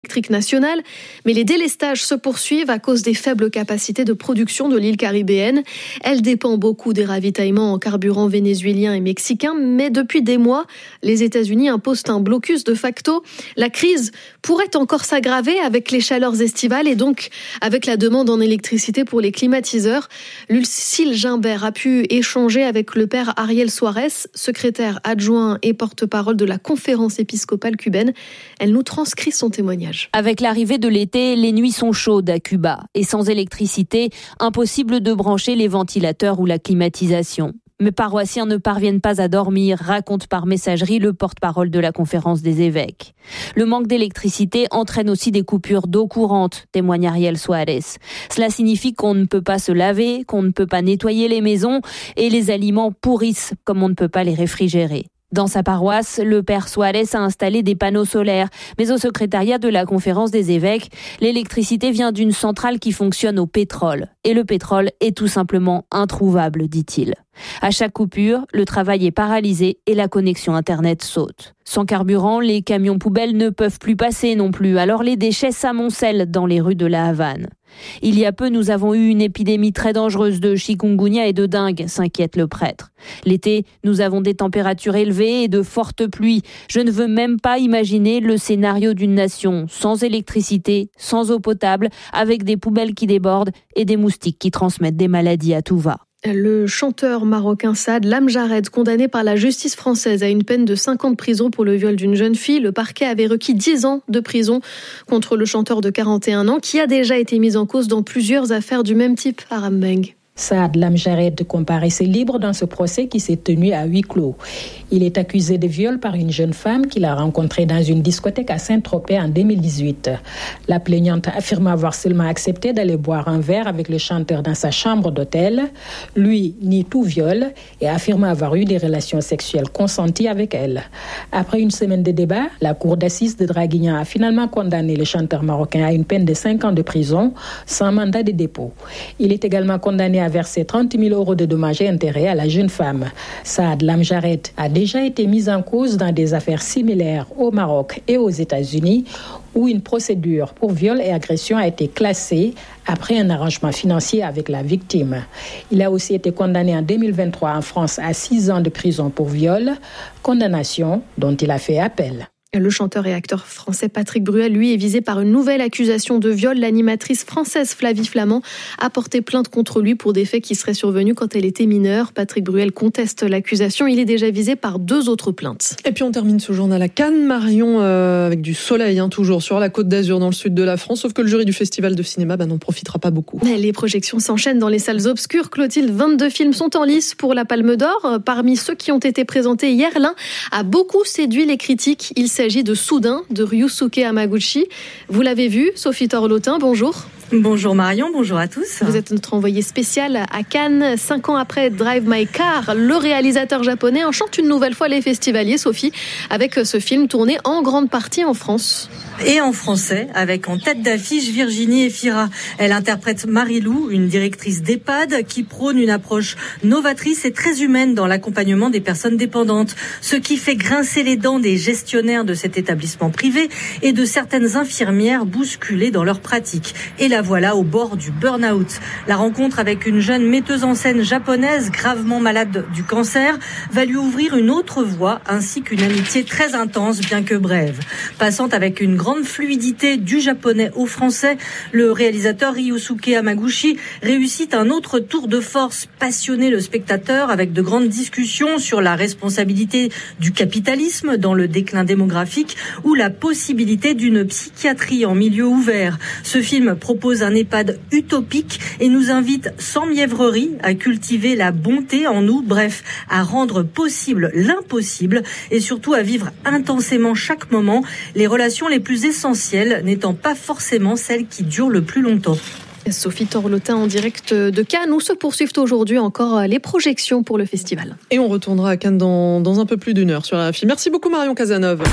électrique nationale, mais les délestages se poursuivent à cause des faibles capacités de production de l'île caribéenne. Elle dépend beaucoup des ravitaillements en carburant vénézuéliens et mexicains, mais depuis des mois, les États-Unis imposent un blocus de facto. La crise pourrait encore s'aggraver avec les chaleurs estivales et donc avec la demande en électricité pour les climatiseurs. Lucille Gimbert a pu échanger avec le père Ariel Suarez, secrétaire adjoint et porte-parole de la conférence épiscopale cubaine. Elle nous transcrit son témoignage. Avec l'arrivée de l'été, les nuits sont chaudes à Cuba et sans électricité, impossible de brancher les ventilateurs ou la climatisation. Mes paroissiens ne parviennent pas à dormir, raconte par messagerie le porte-parole de la conférence des évêques. Le manque d'électricité entraîne aussi des coupures d'eau courante, témoigne Ariel Suarez. Cela signifie qu'on ne peut pas se laver, qu'on ne peut pas nettoyer les maisons et les aliments pourrissent comme on ne peut pas les réfrigérer. Dans sa paroisse, le père Suarez a installé des panneaux solaires, mais au secrétariat de la conférence des évêques, l'électricité vient d'une centrale qui fonctionne au pétrole. Et le pétrole est tout simplement introuvable, dit-il. À chaque coupure, le travail est paralysé et la connexion Internet saute. Sans carburant, les camions poubelles ne peuvent plus passer non plus, alors les déchets s'amoncellent dans les rues de La Havane. Il y a peu, nous avons eu une épidémie très dangereuse de chikungunya et de dengue, s'inquiète le prêtre. L'été, nous avons des températures élevées et de fortes pluies. Je ne veux même pas imaginer le scénario d'une nation sans électricité, sans eau potable, avec des poubelles qui débordent et des moustiques qui transmettent des maladies à tout va. Le chanteur marocain Saad Lamjared, condamné par la justice française à une peine de 5 ans de prison pour le viol d'une jeune fille. Le parquet avait requis 10 ans de prison contre le chanteur de 41 ans qui a déjà été mis en cause dans plusieurs affaires du même type à Rambeng. Saad Lamjared comparaissait libre dans ce procès qui s'est tenu à huis clos. Il est accusé de viol par une jeune femme qu'il a rencontrée dans une discothèque à Saint-Tropez en 2018. La plaignante affirme avoir seulement accepté d'aller boire un verre avec le chanteur dans sa chambre d'hôtel. Lui nie tout viol et affirme avoir eu des relations sexuelles consenties avec elle. Après une semaine de débat, la cour d'assises de Draguignan a finalement condamné le chanteur marocain à une peine de 5 ans de prison sans mandat de dépôt. Il est également condamné à verser 30 000 € de dommages et intérêts à la jeune femme. Saad Lamjared a déjà été mis en cause dans des affaires similaires au Maroc et aux États-Unis où une procédure pour viol et agression a été classée après un arrangement financier avec la victime. Il a aussi été condamné en 2023 en France à 6 ans de prison pour viol, condamnation dont il a fait appel. Le chanteur et acteur français Patrick Bruel, lui, est visé par une nouvelle accusation de viol. L'animatrice française Flavie Flament a porté plainte contre lui pour des faits qui seraient survenus quand elle était mineure. Patrick Bruel conteste l'accusation. Il est déjà visé par 2 autres plaintes. Et puis on termine ce journal à Cannes, Marion, avec du soleil, toujours sur la Côte d'Azur dans le sud de la France. Sauf que le jury du festival de cinéma n'en profitera pas beaucoup. Les projections s'enchaînent dans les salles obscures. Clotilde, 22 films sont en lice pour la Palme d'Or. Parmi ceux qui ont été présentés hier, l'un a beaucoup séduit les critiques. Il s'agit de Soudain, de Ryusuke Hamaguchi. Vous l'avez vu, Sophie Torlotin, bonjour. Bonjour Marion, bonjour à tous. Vous êtes notre envoyée spéciale à Cannes. 5 ans après Drive My Car, le réalisateur japonais enchante une nouvelle fois les festivaliers, Sophie, avec ce film tourné en grande partie en France. Et en français, avec en tête d'affiche Virginie Efira. Elle interprète Marie-Lou, une directrice d'EHPAD qui prône une approche novatrice et très humaine dans l'accompagnement des personnes dépendantes. Ce qui fait grincer les dents des gestionnaires de cet établissement privé et de certaines infirmières bousculées dans leur pratique. Et la voilà au bord du burn-out. La rencontre avec une jeune metteuse en scène japonaise gravement malade du cancer va lui ouvrir une autre voie ainsi qu'une amitié très intense bien que brève. Passant avec une grande fluidité du japonais au français, le réalisateur Ryusuke Hamaguchi réussit un autre tour de force, passionner le spectateur avec de grandes discussions sur la responsabilité du capitalisme dans le déclin démographique ou la possibilité d'une psychiatrie en milieu ouvert. Ce film propose un EHPAD utopique et nous invite sans mièvrerie à cultiver la bonté en nous, bref, à rendre possible l'impossible et surtout à vivre intensément chaque moment, les relations les plus essentielles n'étant pas forcément celles qui durent le plus longtemps. Sophie Torlotin en direct de Cannes, où se poursuivent aujourd'hui encore les projections pour le festival. Et on retournera à Cannes dans un peu plus d'une heure sur RFI. Merci beaucoup Marion Cazeneuve.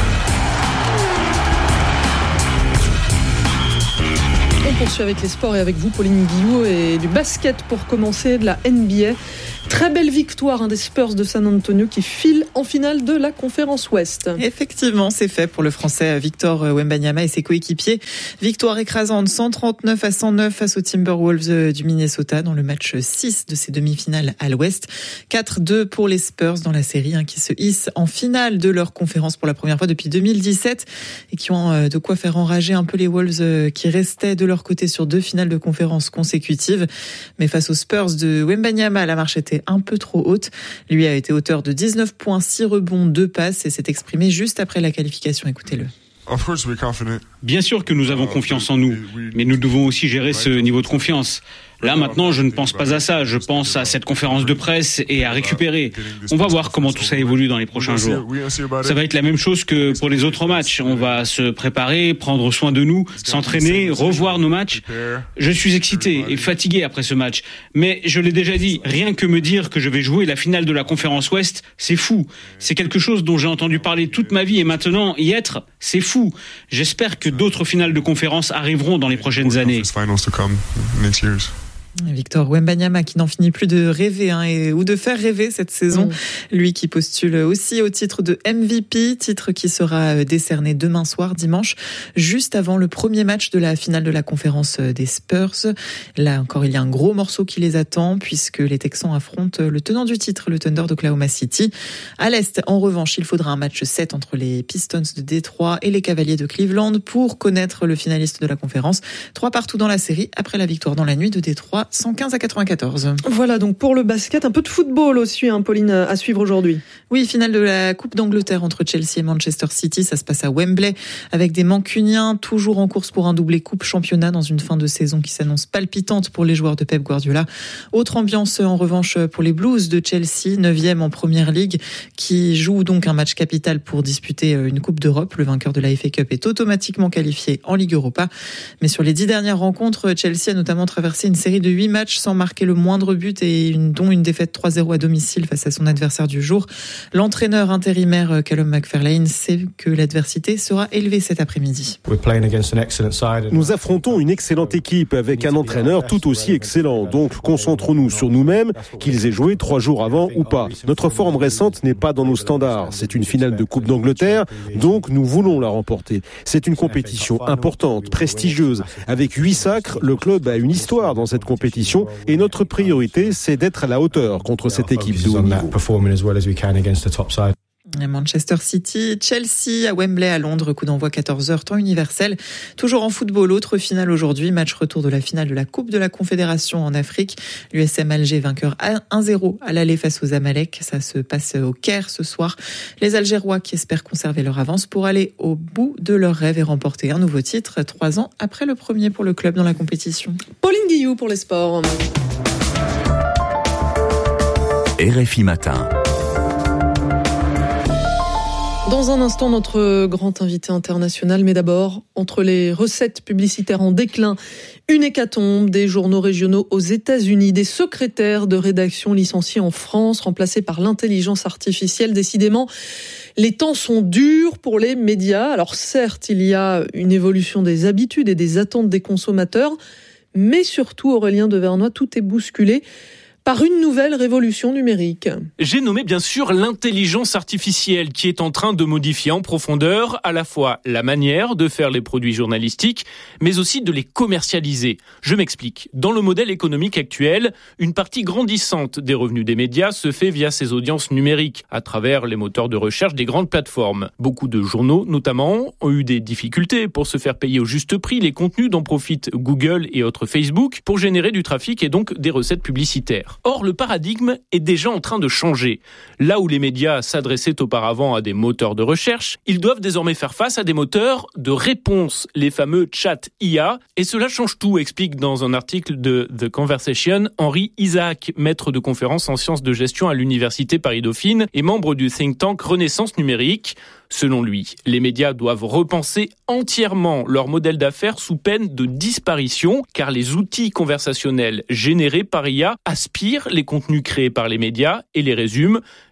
On poursuit avec les sports et avec vous, Pauline Guillou, et du basket pour commencer, de la NBA. Très belle victoire des Spurs de San Antonio qui filent en finale de la conférence Ouest. Effectivement, c'est fait pour le Français Victor Wembanyama et ses coéquipiers. Victoire écrasante 139-109 face aux Timberwolves du Minnesota dans le match 6 de ces demi-finales à l'Ouest. 4-2 pour les Spurs dans la série qui se hissent en finale de leur conférence pour la première fois depuis 2017 et qui ont de quoi faire enrager un peu les Wolves qui restaient de leur côté sur 2 finales de conférence consécutives. Mais face aux Spurs de Wembanyama, la marche était un peu trop haute. Lui a été auteur de 19 points, 6 rebonds, 2 passes et s'est exprimé juste après la qualification. Écoutez-le. Bien sûr que nous avons confiance en nous, mais nous devons aussi gérer ce niveau de confiance. Là, maintenant, je ne pense pas à ça. Je pense à cette conférence de presse et à récupérer. On va voir comment tout ça évolue dans les prochains jours. Ça va être la même chose que pour les autres matchs. On va se préparer, prendre soin de nous, s'entraîner, revoir nos matchs. Je suis excité et fatigué après ce match. Mais je l'ai déjà dit, rien que me dire que je vais jouer la finale de la conférence Ouest, c'est fou. C'est quelque chose dont j'ai entendu parler toute ma vie et maintenant y être, c'est fou. J'espère que d'autres finales de conférence arriveront dans les prochaines années. Victor Wembanyama qui n'en finit plus de rêver ou de faire rêver cette saison. Lui qui postule aussi au titre de MVP, titre qui sera décerné demain soir, dimanche, juste avant le premier match de la finale de la conférence des Spurs. Là encore, il y a un gros morceau qui les attend puisque les Texans affrontent le tenant du titre, le Thunder d'Oklahoma City. À l'Est, en revanche, il faudra un match 7 entre les Pistons de Détroit et les Cavaliers de Cleveland pour connaître le finaliste de la conférence. 3 partout dans la série après la victoire dans la nuit de Détroit. 115-94. Voilà donc pour le basket, un peu de football aussi, Pauline, à suivre aujourd'hui. Oui, finale de la Coupe d'Angleterre entre Chelsea et Manchester City, ça se passe à Wembley avec des Mancuniens toujours en course pour un doublé Coupe Championnat dans une fin de saison qui s'annonce palpitante pour les joueurs de Pep Guardiola. Autre ambiance en revanche pour les Blues de Chelsea, 9e en Première Ligue, qui joue donc un match capital pour disputer une Coupe d'Europe. Le vainqueur de la FA Cup est automatiquement qualifié en Ligue Europa. Mais sur les 10 dernières rencontres, Chelsea a notamment traversé une série de 8 matchs sans marquer le moindre but dont une défaite 3-0 à domicile face à son adversaire du jour. L'entraîneur intérimaire Callum McFarlane sait que l'adversité sera élevée cet après-midi. Nous affrontons une excellente équipe avec un entraîneur tout aussi excellent. Donc concentrons-nous sur nous-mêmes, qu'ils aient joué 3 jours avant ou pas. Notre forme récente n'est pas dans nos standards. C'est une finale de Coupe d'Angleterre, donc nous voulons la remporter. C'est une compétition importante, prestigieuse. Avec 8 sacres, le club a une histoire dans cette compétition et notre priorité, c'est d'être à la hauteur contre cette équipe de haut niveau. Manchester City, Chelsea, à Wembley, à Londres, coup d'envoi 14h, temps universel. Toujours en football, autre finale aujourd'hui, match retour de la finale de la Coupe de la Confédération en Afrique. L'USM Alger vainqueur 1-0 à l'aller face aux Amalek. Ça se passe au Caire ce soir. Les Algérois qui espèrent conserver leur avance pour aller au bout de leur rêve et remporter un nouveau titre 3 ans après le premier pour le club dans la compétition. Pauline Guillou pour les sports. RFI Matin. Dans un instant, notre grand invité international, mais d'abord, entre les recettes publicitaires en déclin, une hécatombe, des journaux régionaux aux États-Unis, des secrétaires de rédaction licenciés en France, remplacés par l'intelligence artificielle. Décidément, les temps sont durs pour les médias. Alors certes, il y a une évolution des habitudes et des attentes des consommateurs, mais surtout, Aurélien Devernois, tout est bousculé par une nouvelle révolution numérique. J'ai nommé bien sûr l'intelligence artificielle qui est en train de modifier en profondeur à la fois la manière de faire les produits journalistiques, mais aussi de les commercialiser. Je m'explique. Dans le modèle économique actuel, une partie grandissante des revenus des médias se fait via ces audiences numériques, à travers les moteurs de recherche des grandes plateformes. Beaucoup de journaux, notamment, ont eu des difficultés pour se faire payer au juste prix les contenus dont profitent Google et autres Facebook pour générer du trafic et donc des recettes publicitaires. Or, le paradigme est déjà en train de changer. Là où les médias s'adressaient auparavant à des moteurs de recherche, ils doivent désormais faire face à des moteurs de réponse, les fameux chat IA. Et cela change tout, explique dans un article de The Conversation Henri Isaac, maître de conférences en sciences de gestion à l'Université Paris-Dauphine et membre du think tank Renaissance Numérique. Selon lui, les médias doivent repenser entièrement leur modèle d'affaires sous peine de disparition, car les outils conversationnels générés par IA aspirent les contenus créés par les médias et les résument.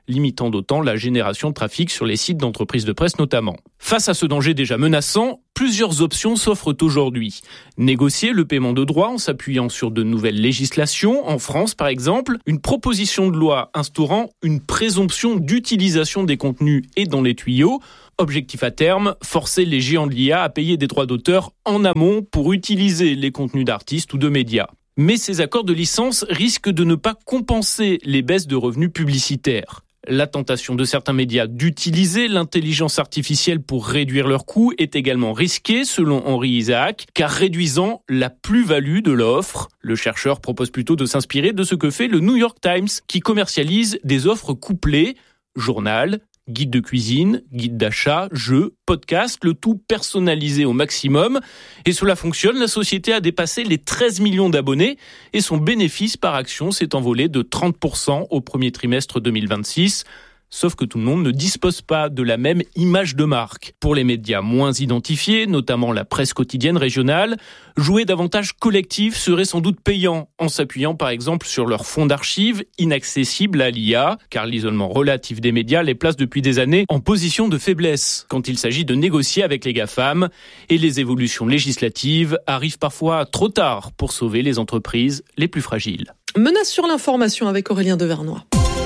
limitant d'autant la génération de trafic sur les sites d'entreprises de presse notamment. Face à ce danger déjà menaçant, plusieurs options s'offrent aujourd'hui. Négocier le paiement de droits en s'appuyant sur de nouvelles législations. En France, par exemple, une proposition de loi instaurant une présomption d'utilisation des contenus est dans les tuyaux. Objectif à terme, forcer les géants de l'IA à payer des droits d'auteur en amont pour utiliser les contenus d'artistes ou de médias. Mais ces accords de licence risquent de ne pas compenser les baisses de revenus publicitaires. La tentation de certains médias d'utiliser l'intelligence artificielle pour réduire leurs coûts est également risquée, selon Henri Isaac, car réduisant la plus-value de l'offre. Le chercheur propose plutôt de s'inspirer de ce que fait le New York Times, qui commercialise des offres couplées, journal, guide de cuisine, guide d'achat, jeux, podcast, le tout personnalisé au maximum. Et cela fonctionne, la société a dépassé les 13 millions d'abonnés et son bénéfice par action s'est envolé de 30% au premier trimestre 2026. Sauf que tout le monde ne dispose pas de la même image de marque. Pour les médias moins identifiés, notamment la presse quotidienne régionale, jouer davantage collectif serait sans doute payant, en s'appuyant par exemple sur leur fonds d'archives inaccessibles à l'IA, car l'isolement relatif des médias les place depuis des années en position de faiblesse quand il s'agit de négocier avec les GAFAM, et les évolutions législatives arrivent parfois trop tard pour sauver les entreprises les plus fragiles. Menace sur l'information avec Aurélien Devernois.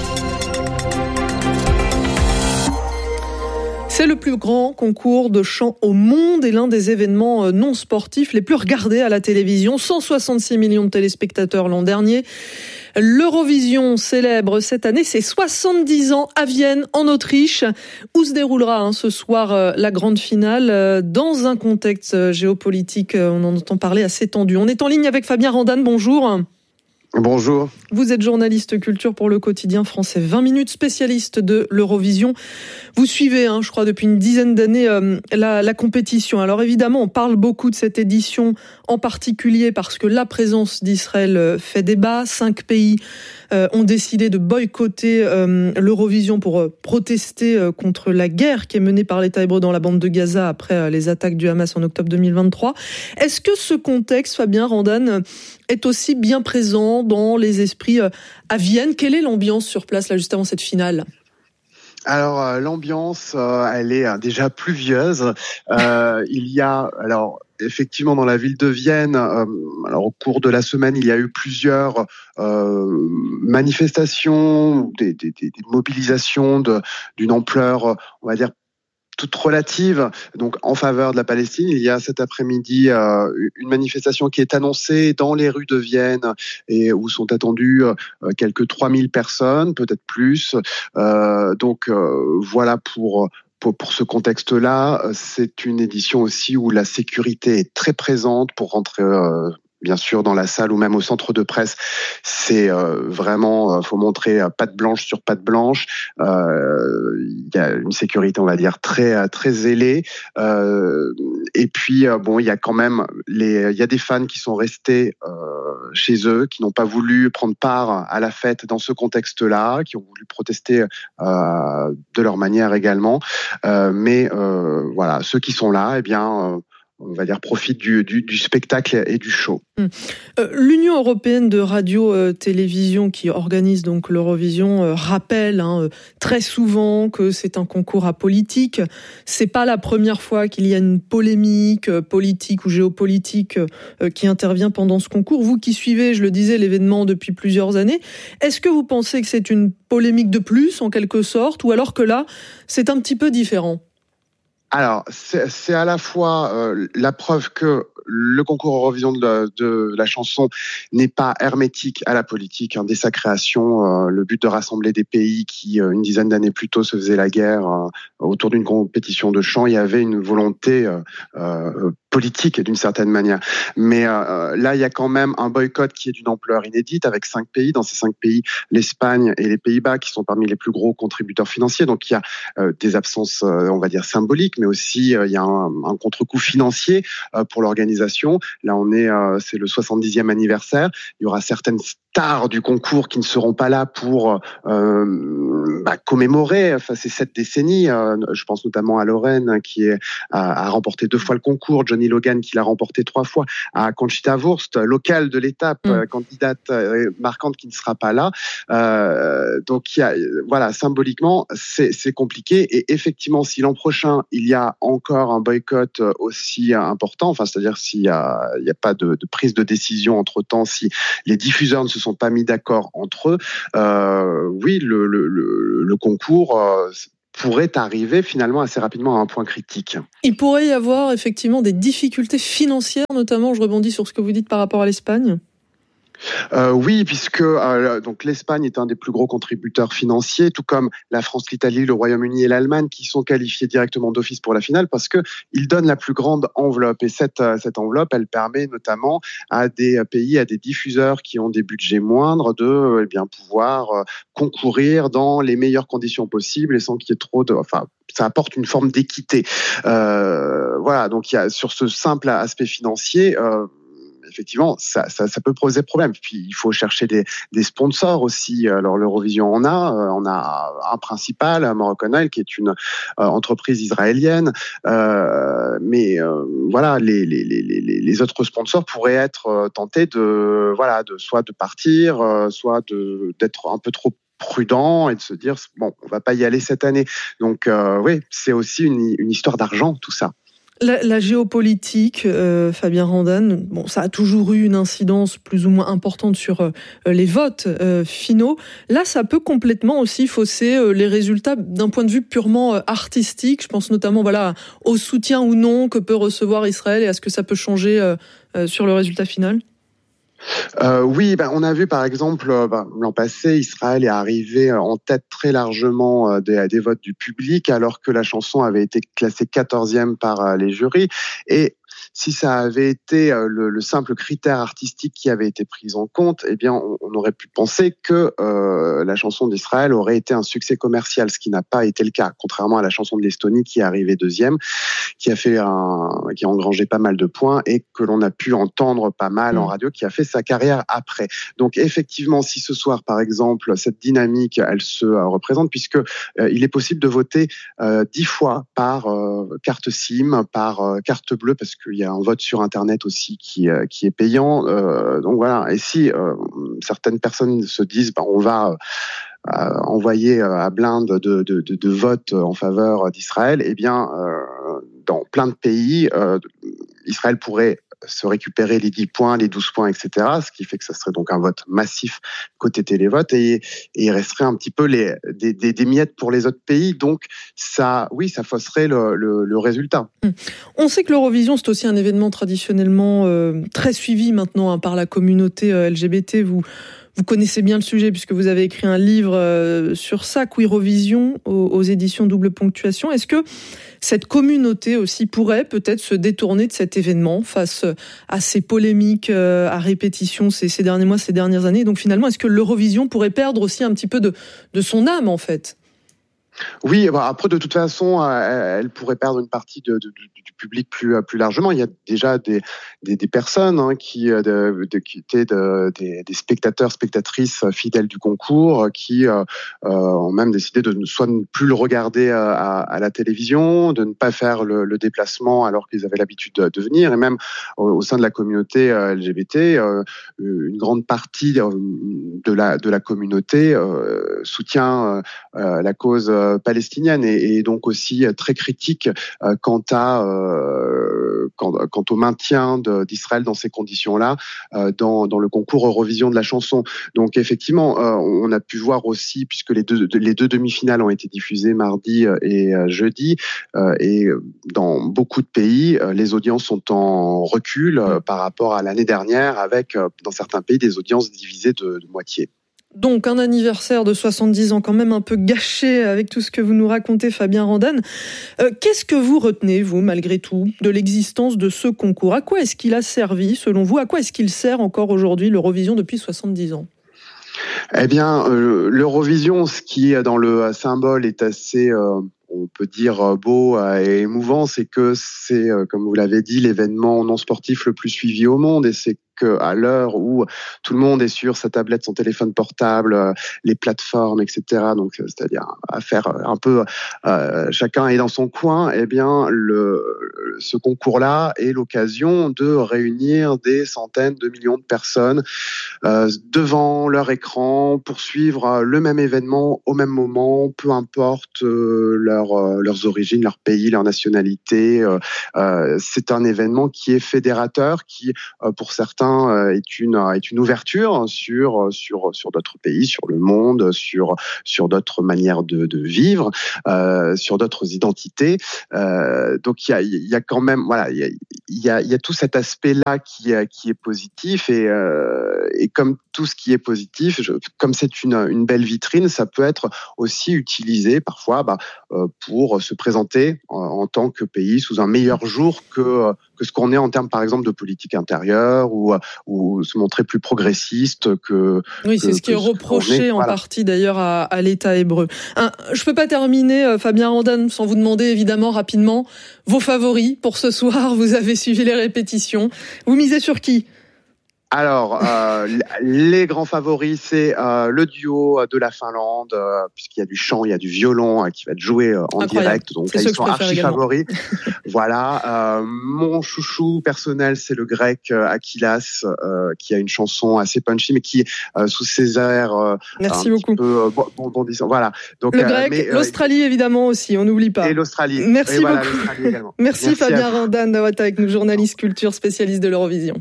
C'est le plus grand concours de chant au monde et l'un des événements non sportifs les plus regardés à la télévision. 166 millions de téléspectateurs l'an dernier. L'Eurovision célèbre cette année ses 70 ans à Vienne, en Autriche, où se déroulera ce soir la grande finale dans un contexte géopolitique, on en entend parler, assez tendu. On est en ligne avec Fabien Randane, bonjour. Bonjour. Vous êtes journaliste culture pour le quotidien français 20 minutes, spécialiste de l'Eurovision. Vous suivez, je crois, depuis une dizaine d'années la compétition. Alors évidemment, on parle beaucoup de cette édition, en particulier parce que la présence d'Israël fait débat. 5 pays ont décidé de boycotter l'Eurovision pour protester contre la guerre qui est menée par l'État hébreu dans la bande de Gaza après les attaques du Hamas en octobre 2023. Est-ce que ce contexte, Fabien Randane, est aussi bien présent dans les esprits à Vienne? Quelle est l'ambiance sur place là juste avant cette finale? Alors l'ambiance, elle est déjà pluvieuse. Il y a effectivement dans la ville de Vienne, au cours de la semaine, il y a eu plusieurs manifestations, des mobilisations d'une ampleur, on va dire, toute relative, donc en faveur de la Palestine. Il y a cet après-midi une manifestation qui est annoncée dans les rues de Vienne et où sont attendues quelques 3000 personnes, peut-être plus. Donc voilà pour ce contexte-là. C'est une édition aussi où la sécurité est très présente pour rentrer bien sûr dans la salle ou même au centre de presse. C'est vraiment, faut montrer patte blanche sur patte blanche. Il y a une sécurité, on va dire, très très zélée. Et puis il y a quand même il y a des fans qui sont restés chez eux, qui n'ont pas voulu prendre part à la fête dans ce contexte-là, qui ont voulu protester de leur manière également. Mais voilà, ceux qui sont là, on va dire, profite du spectacle et du show. L'Union européenne de radio-télévision qui organise donc l'Eurovision rappelle très souvent que c'est un concours apolitique. C'est pas la première fois qu'il y a une polémique politique ou géopolitique qui intervient pendant ce concours. Vous qui suivez, je le disais, l'événement depuis plusieurs années, est-ce que vous pensez que c'est une polémique de plus en quelque sorte, ou alors que là, c'est un petit peu différent? Alors, c'est à la fois la preuve que le concours Eurovision de la chanson n'est pas hermétique à la politique. Dès sa création, le but de rassembler des pays qui, une dizaine d'années plus tôt, se faisaient la guerre autour d'une compétition de chant, il y avait une volonté politique d'une certaine manière. Mais là, il y a quand même un boycott qui est d'une ampleur inédite avec 5 pays. Dans ces 5 pays, l'Espagne et les Pays-Bas qui sont parmi les plus gros contributeurs financiers. Donc il y a des absences, on va dire, symboliques, mais aussi il y a un contre-coup financier pour l'organisation. Là, c'est le 70e anniversaire. Il y aura certaines stars du concours qui ne seront pas là pour commémorer ces 7 décennies. Je pense notamment à Lorraine qui a remporté 2 fois le concours, John Johnny Logan qui l'a remporté 3 fois, à Conchita Wurst, locale de l'étape, candidate marquante qui ne sera pas là. Donc voilà, symboliquement, c'est compliqué. Et effectivement, si l'an prochain il y a encore un boycott aussi important, enfin c'est-à-dire s'il y a pas de prise de décision entre-temps, si les diffuseurs ne se sont pas mis d'accord entre eux, oui, le concours pourrait arriver finalement assez rapidement à un point critique. Il pourrait y avoir effectivement des difficultés financières, notamment, je rebondis sur ce que vous dites par rapport à l'Espagne. Oui, puisque donc l'Espagne est un des plus gros contributeurs financiers, tout comme la France, l'Italie, le Royaume-Uni et l'Allemagne, qui sont qualifiés directement d'office pour la finale, parce que ils donnent la plus grande enveloppe. Et cette enveloppe, elle permet notamment à des pays, à des diffuseurs qui ont des budgets moindres de pouvoir concourir dans les meilleures conditions possibles et sans qu'il y ait trop de, ça apporte une forme d'équité. Voilà, donc il y a sur ce simple aspect financier. Effectivement, ça peut poser problème. Puis il faut chercher des sponsors aussi. Alors l'Eurovision on a un principal, Moroccan Oil, qui est une entreprise israélienne. Mais voilà, les autres sponsors pourraient être tentés de soit de partir, soit d'être un peu trop prudent et de se dire bon, on va pas y aller cette année. Donc oui, c'est aussi une histoire d'argent tout ça. La géopolitique, Fabien Randan, bon, ça a toujours eu une incidence plus ou moins importante sur les votes finaux. Là, ça peut complètement aussi fausser les résultats d'un point de vue purement artistique. Je pense notamment au soutien ou non que peut recevoir Israël et à ce que ça peut changer sur le résultat final. Oui, on a vu par exemple l'an passé, Israël est arrivé en tête très largement des votes du public, alors que la chanson avait été classée 14e par les jurys. Et si ça avait été le simple critère artistique qui avait été pris en compte, eh bien, on aurait pu penser que la chanson d'Israël aurait été un succès commercial, ce qui n'a pas été le cas, contrairement à la chanson de l'Estonie qui est arrivée 2e, qui a engrangé pas mal de points et que l'on a pu entendre pas mal en radio, qui a fait sa carrière après. Donc effectivement, si ce soir, par exemple, cette dynamique, elle se représente, puisque il est possible de voter 10 fois par carte SIM, par carte bleue, parce qu'il y a un vote sur Internet aussi qui est payant. Donc voilà. Et si certaines personnes se disent, on va envoyer à blinde de votes en faveur d'Israël, eh bien, dans plein de pays, Israël pourrait se récupérer les 10 points, les 12 points, etc. Ce qui fait que ça serait donc un vote massif côté télévote et il resterait un petit peu des miettes pour les autres pays. Donc ça fausserait le résultat. On sait que l'Eurovision, c'est aussi un événement traditionnellement très suivi maintenant par la communauté LGBT. Vous connaissez bien le sujet puisque vous avez écrit un livre sur ça, Queerovision, aux éditions Double Ponctuation. Est-ce que cette communauté aussi pourrait peut-être se détourner de cet événement face à ces polémiques à répétition ces derniers mois, ces dernières années? Donc finalement, est-ce que l'Eurovision pourrait perdre aussi un petit peu de son âme en fait? Oui, après de toute façon, elle pourrait perdre une partie du public plus largement. Il y a déjà des personnes qui étaient des spectateurs, spectatrices fidèles du concours, qui ont même décidé de soit ne plus le regarder à la télévision, de ne pas faire le déplacement alors qu'ils avaient l'habitude de venir, et même au sein de la communauté LGBT, une grande partie de la communauté soutient la cause palestinienne et donc aussi très critique quant au maintien d'Israël dans ces conditions-là dans le concours Eurovision de la chanson. Donc effectivement, on a pu voir aussi, puisque les deux demi-finales ont été diffusées mardi et jeudi, et dans beaucoup de pays, les audiences sont en recul par rapport à l'année dernière, avec dans certains pays des audiences divisées de moitié. Donc un anniversaire de 70 ans quand même un peu gâché avec tout ce que vous nous racontez, Fabien Randan. Qu'est-ce que vous retenez, vous, malgré tout, de l'existence de ce concours? À quoi est-ce qu'il a servi, selon vous? À quoi est-ce qu'il sert encore aujourd'hui, l'Eurovision, depuis 70 ans? Eh bien, l'Eurovision, ce qui est dans le symbole est assez... on peut dire beau et émouvant, c'est que c'est, comme vous l'avez dit, l'événement non sportif le plus suivi au monde, et c'est qu'à l'heure où tout le monde est sur sa tablette, son téléphone portable, les plateformes, etc., donc c'est-à-dire à faire un peu chacun est dans son coin, eh bien ce concours-là est l'occasion de réunir des centaines de millions de personnes devant leur écran pour suivre le même événement au même moment, peu importe leurs origines, leur pays, leur nationalité. C'est un événement qui est fédérateur, qui pour certains est une ouverture sur d'autres pays, sur le monde, sur d'autres manières de vivre, sur d'autres identités. Donc il y a quand même il y a tout cet aspect-là qui est positif et comme tout ce qui est positif, comme c'est une belle vitrine, ça peut être aussi utilisé parfois pour se présenter en tant que pays sous un meilleur jour que ce qu'on est en termes, par exemple, de politique intérieure ou se montrer plus progressiste que... Oui, c'est ce qui est reproché en partie d'ailleurs à l'État hébreu. Je peux pas terminer, Fabien Randan, sans vous demander évidemment rapidement vos favoris pour ce soir. Vous avez suivi les répétitions. Vous misez sur qui ? Alors, les grands favoris, c'est le duo de la Finlande, puisqu'il y a du chant, il y a du violon qui va être joué en direct. Donc là, ils sont archi-favoris. Voilà. Mon chouchou personnel, c'est le grec Akilas, qui a une chanson assez punchy, mais qui, sous ses airs Merci beaucoup. Peu bondissant. Voilà. Donc, le grec, l'Australie évidemment aussi, on n'oublie pas. Et l'Australie. Merci beaucoup. L'Australie également. Merci Fabien Randan d'avoir été avec nous, journaliste culture, spécialiste de l'Eurovision.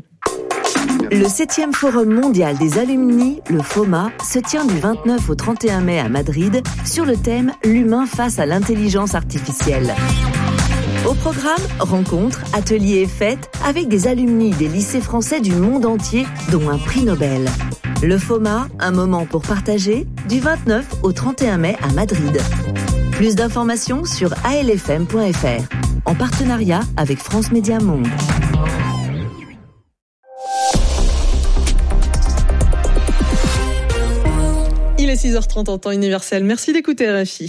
Le 7e Forum mondial des alumni, le FOMA, se tient du 29 au 31 mai à Madrid sur le thème « L'humain face à l'intelligence artificielle ». Au programme, rencontres, ateliers et fêtes avec des alumni des lycées français du monde entier, dont un prix Nobel. Le FOMA, un moment pour partager, du 29 au 31 mai à Madrid. Plus d'informations sur alfm.fr, en partenariat avec France Média Monde. Il est 6h30 en temps universel. Merci d'écouter RFI.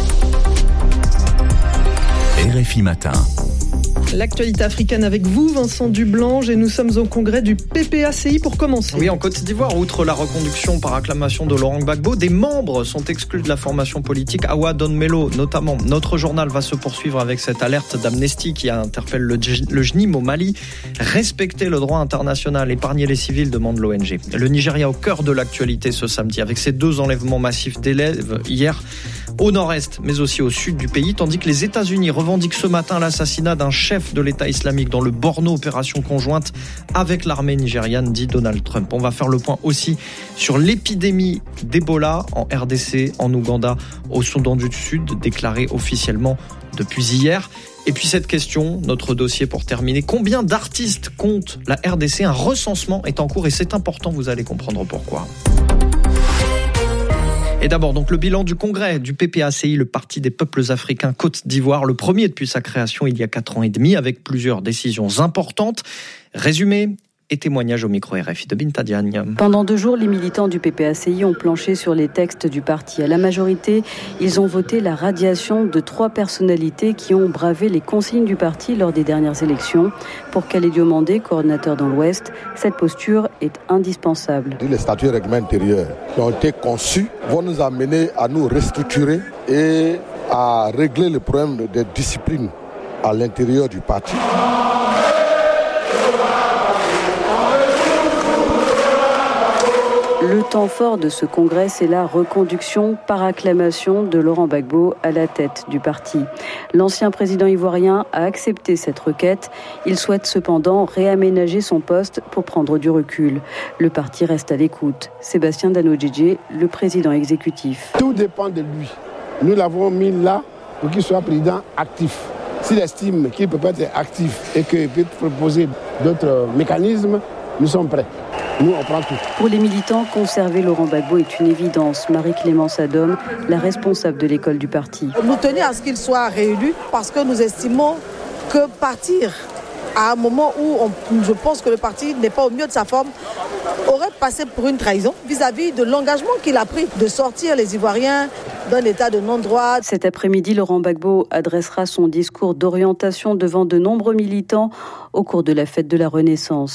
RFI Matin. L'actualité africaine avec vous, Vincent Dublange, et nous sommes au congrès du PPACI pour commencer. Oui, en Côte d'Ivoire, outre la reconduction par acclamation de Laurent Gbagbo, des membres sont exclus de la formation politique Awa Don Melo, notamment. Notre journal va se poursuivre avec cette alerte d'Amnesty qui interpelle le JNIM au Mali. Respecter le droit international, épargner les civils, demande l'ONG. Le Nigeria au cœur de l'actualité ce samedi, avec ces 2 enlèvements massifs d'élèves hier au nord-est, mais aussi au sud du pays, tandis que les États-Unis revendiquent ce matin l'assassinat d'un chef de l'État islamique dans le Borno, opération conjointe avec l'armée nigériane, dit Donald Trump. On va faire le point aussi sur l'épidémie d'Ebola en RDC, en Ouganda, au Soudan du Sud, déclarée officiellement depuis hier. Et puis cette question, notre dossier pour terminer, combien d'artistes compte la RDC ? Un recensement est en cours et c'est important, vous allez comprendre pourquoi. Et d'abord, donc, le bilan du congrès du PPACI, le Parti des peuples africains Côte d'Ivoire, le premier depuis sa création il y a 4 ans et demi, avec plusieurs décisions importantes. Résumé et témoignage au micro RFI de Binta Diagne. Pendant 2 jours, les militants du PPACI ont planché sur les textes du parti. À la majorité, ils ont voté la radiation de 3 personnalités qui ont bravé les consignes du parti lors des dernières élections. Pour Khaled Diomandé, coordinateur dans l'Ouest, cette posture est indispensable. Les statuts et règlements intérieurs qui ont été conçus vont nous amener à nous restructurer et à régler le problème des disciplines à l'intérieur du parti. Le temps fort de ce congrès, c'est la reconduction par acclamation de Laurent Gbagbo à la tête du parti. L'ancien président ivoirien a accepté cette requête. Il souhaite cependant réaménager son poste pour prendre du recul. Le parti reste à l'écoute. Sébastien Dano-Djedje, le président exécutif. Tout dépend de lui. Nous l'avons mis là pour qu'il soit président actif. S'il estime qu'il peut pas être actif et qu'il peut proposer d'autres mécanismes, nous sommes prêts. Nous, on prend tout. Pour les militants, conserver Laurent Gbagbo est une évidence. Marie-Clémence Adom, la responsable de l'école du parti. Nous tenons à ce qu'il soit réélu parce que nous estimons que partir à un moment où je pense que le parti n'est pas au mieux de sa forme aurait passé pour une trahison vis-à-vis de l'engagement qu'il a pris de sortir les Ivoiriens d'un état de non-droit. Cet après-midi, Laurent Gbagbo adressera son discours d'orientation devant de nombreux militants au cours de la fête de la Renaissance.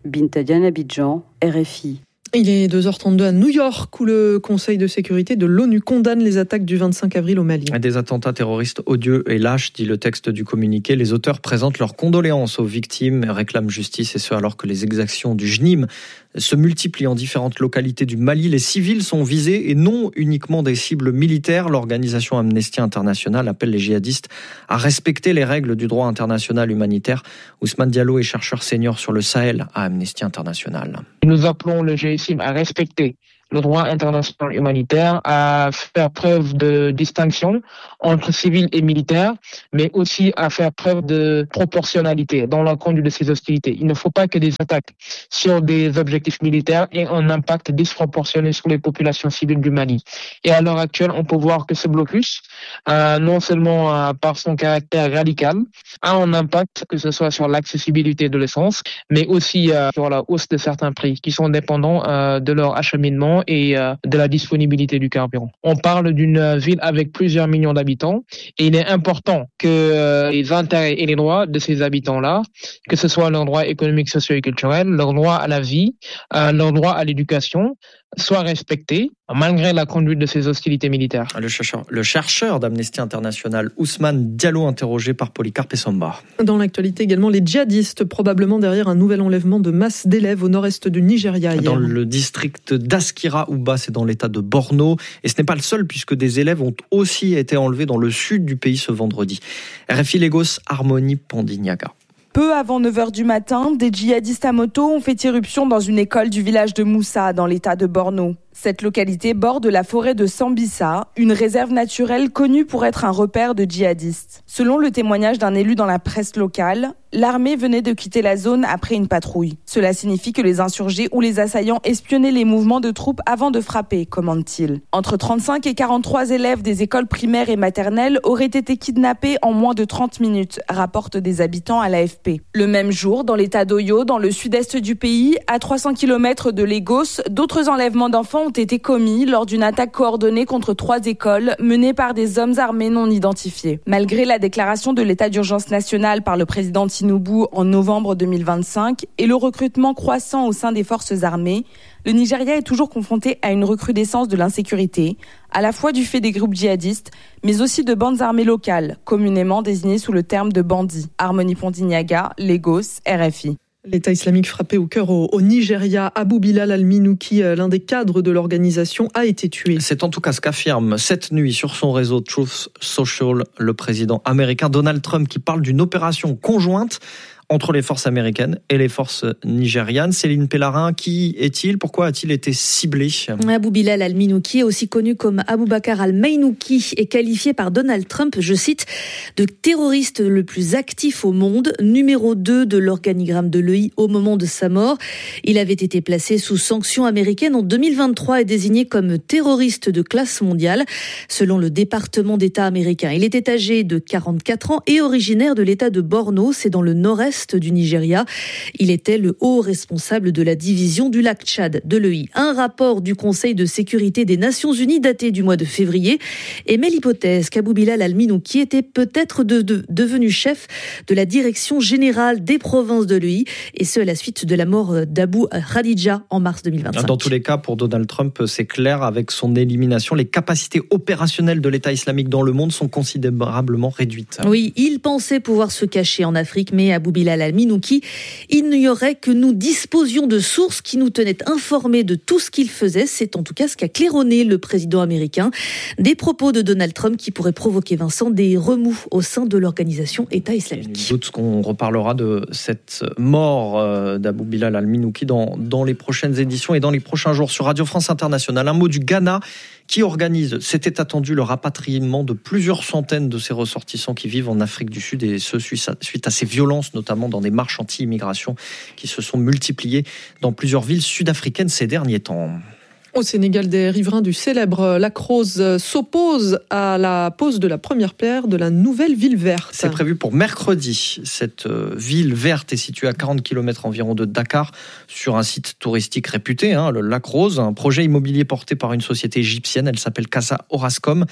Binta Diagne, Abidjan, RFI. Il est 2h32 à New York où le Conseil de sécurité de l'ONU condamne les attaques du 25 avril au Mali. Des attentats terroristes odieux et lâches, dit le texte du communiqué. Les auteurs présentent leurs condoléances aux victimes et réclament justice, et ce alors que les exactions du JNIM se multiplient en différentes localités du Mali. Les civils sont visés et non uniquement des cibles militaires. L'organisation Amnesty International appelle les djihadistes à respecter les règles du droit international humanitaire. Ousmane Diallo est chercheur senior sur le Sahel à Amnesty International. Nous appelons le GSIM à respecter le droit international humanitaire, à faire preuve de distinction entre civils et militaires, mais aussi à faire preuve de proportionnalité dans la conduite de ces hostilités. Il ne faut pas que des attaques sur des objectifs militaires aient un impact disproportionné sur les populations civiles du Mali. Et à l'heure actuelle, on peut voir que ce blocus, non seulement par son caractère radical, a un impact, que ce soit sur l'accessibilité de l'essence, mais aussi sur la hausse de certains prix qui sont dépendants de leur acheminement et de la disponibilité du carburant. On parle d'une ville avec plusieurs millions d'habitants et il est important que les intérêts et les droits de ces habitants-là, que ce soit leurs droits économiques, sociaux et culturels, leur droit à la vie, leur droit à l'éducation, soient respectés malgré la conduite de ces hostilités militaires. Le chercheur d'Amnesty International, Ousmane Diallo, interrogé par Polycarpe Samba. Dans l'actualité également, les djihadistes, probablement derrière un nouvel enlèvement de masse d'élèves au nord-est du Nigeria. Dans le district d'Askira Uba, c'est dans l'état de Borno. Et ce n'est pas le seul, puisque des élèves ont aussi été enlevés dans le sud du pays ce vendredi. RFI Lagos, Harmonie Pandinyaga. Peu avant 9h du matin, des djihadistes à moto ont fait irruption dans une école du village de Moussa, dans l'état de Borno. Cette localité borde la forêt de Sambisa, une réserve naturelle connue pour être un repère de djihadistes. Selon le témoignage d'un élu dans la presse locale, l'armée venait de quitter la zone après une patrouille. Cela signifie que les insurgés ou les assaillants espionnaient les mouvements de troupes avant de frapper, commande-t-il. Entre 35 et 43 élèves des écoles primaires et maternelles auraient été kidnappés en moins de 30 minutes, rapportent des habitants à l'AFP. Le même jour, dans l'état d'Oyo, dans le sud-est du pays, à 300 km de Lagos, d'autres enlèvements d'enfants ont été commis lors d'une attaque coordonnée contre 3 écoles menées par des hommes armés non identifiés. Malgré la déclaration de l'état d'urgence national par le président Tinubu en novembre 2025 et le recrutement croissant au sein des forces armées, le Nigeria est toujours confronté à une recrudescence de l'insécurité, à la fois du fait des groupes djihadistes, mais aussi de bandes armées locales, communément désignées sous le terme de bandits. Harmonie Pandinyaga, Lagos, RFI. L'État islamique frappé au cœur au Nigeria, Abou Bilal al-Minouki, l'un des cadres de l'organisation, a été tué. C'est en tout cas ce qu'affirme cette nuit sur son réseau Truth Social le président américain Donald Trump, qui parle d'une opération conjointe entre les forces américaines et les forces nigérianes. Céline Pellarin, qui est-il ? Pourquoi a-t-il été ciblé ? Abou Bilal al-Minouki, aussi connu comme Aboubacar al-Maynouki, est qualifié par Donald Trump, je cite, de terroriste le plus actif au monde, numéro 2 de l'organigramme de l'EI au moment de sa mort. Il avait été placé sous sanctions américaines en 2023 et désigné comme terroriste de classe mondiale, selon le département d'État américain. Il était âgé de 44 ans et originaire de l'État de Borno, c'est dans le nord-est du Nigeria. Il était le haut responsable de la division du lac Tchad de l'EI. Un rapport du Conseil de sécurité des Nations Unies daté du mois de février émet l'hypothèse qu'Abou Bilal al-Minouki était peut-être devenu chef de la direction générale des provinces de l'EI, et ce à la suite de la mort d'Abou Khadija en mars 2025. Dans tous les cas, pour Donald Trump, c'est clair, avec son élimination, les capacités opérationnelles de l'État islamique dans le monde sont considérablement réduites. Oui, il pensait pouvoir se cacher en Afrique, mais Abou Bilal al-Minouki ignorait que nous disposions de sources qui nous tenaient informés de tout ce qu'il faisait. C'est en tout cas ce qu'a claironné le président américain. Des propos de Donald Trump qui pourraient provoquer, Vincent, des remous au sein de l'organisation État islamique. Doute qu'on reparlera de cette mort d'Abou Bilal al-Minouki dans les prochaines éditions et dans les prochains jours sur Radio France Internationale. Un mot du Ghana qui organise, c'était attendu, le rapatriement de plusieurs centaines de ses ressortissants qui vivent en Afrique du Sud, et ce suite à ces violences, notamment dans des marches anti-immigration qui se sont multipliées dans plusieurs villes sud-africaines ces derniers temps. Au Sénégal, des riverains du célèbre Lac Rose s'opposent à la pose de la première pierre de la nouvelle ville verte. C'est prévu pour mercredi. Cette ville verte est située à 40 km environ de Dakar, sur un site touristique réputé, le Lac Rose, un projet immobilier porté par une société égyptienne. Elle s'appelle Casa Orascom.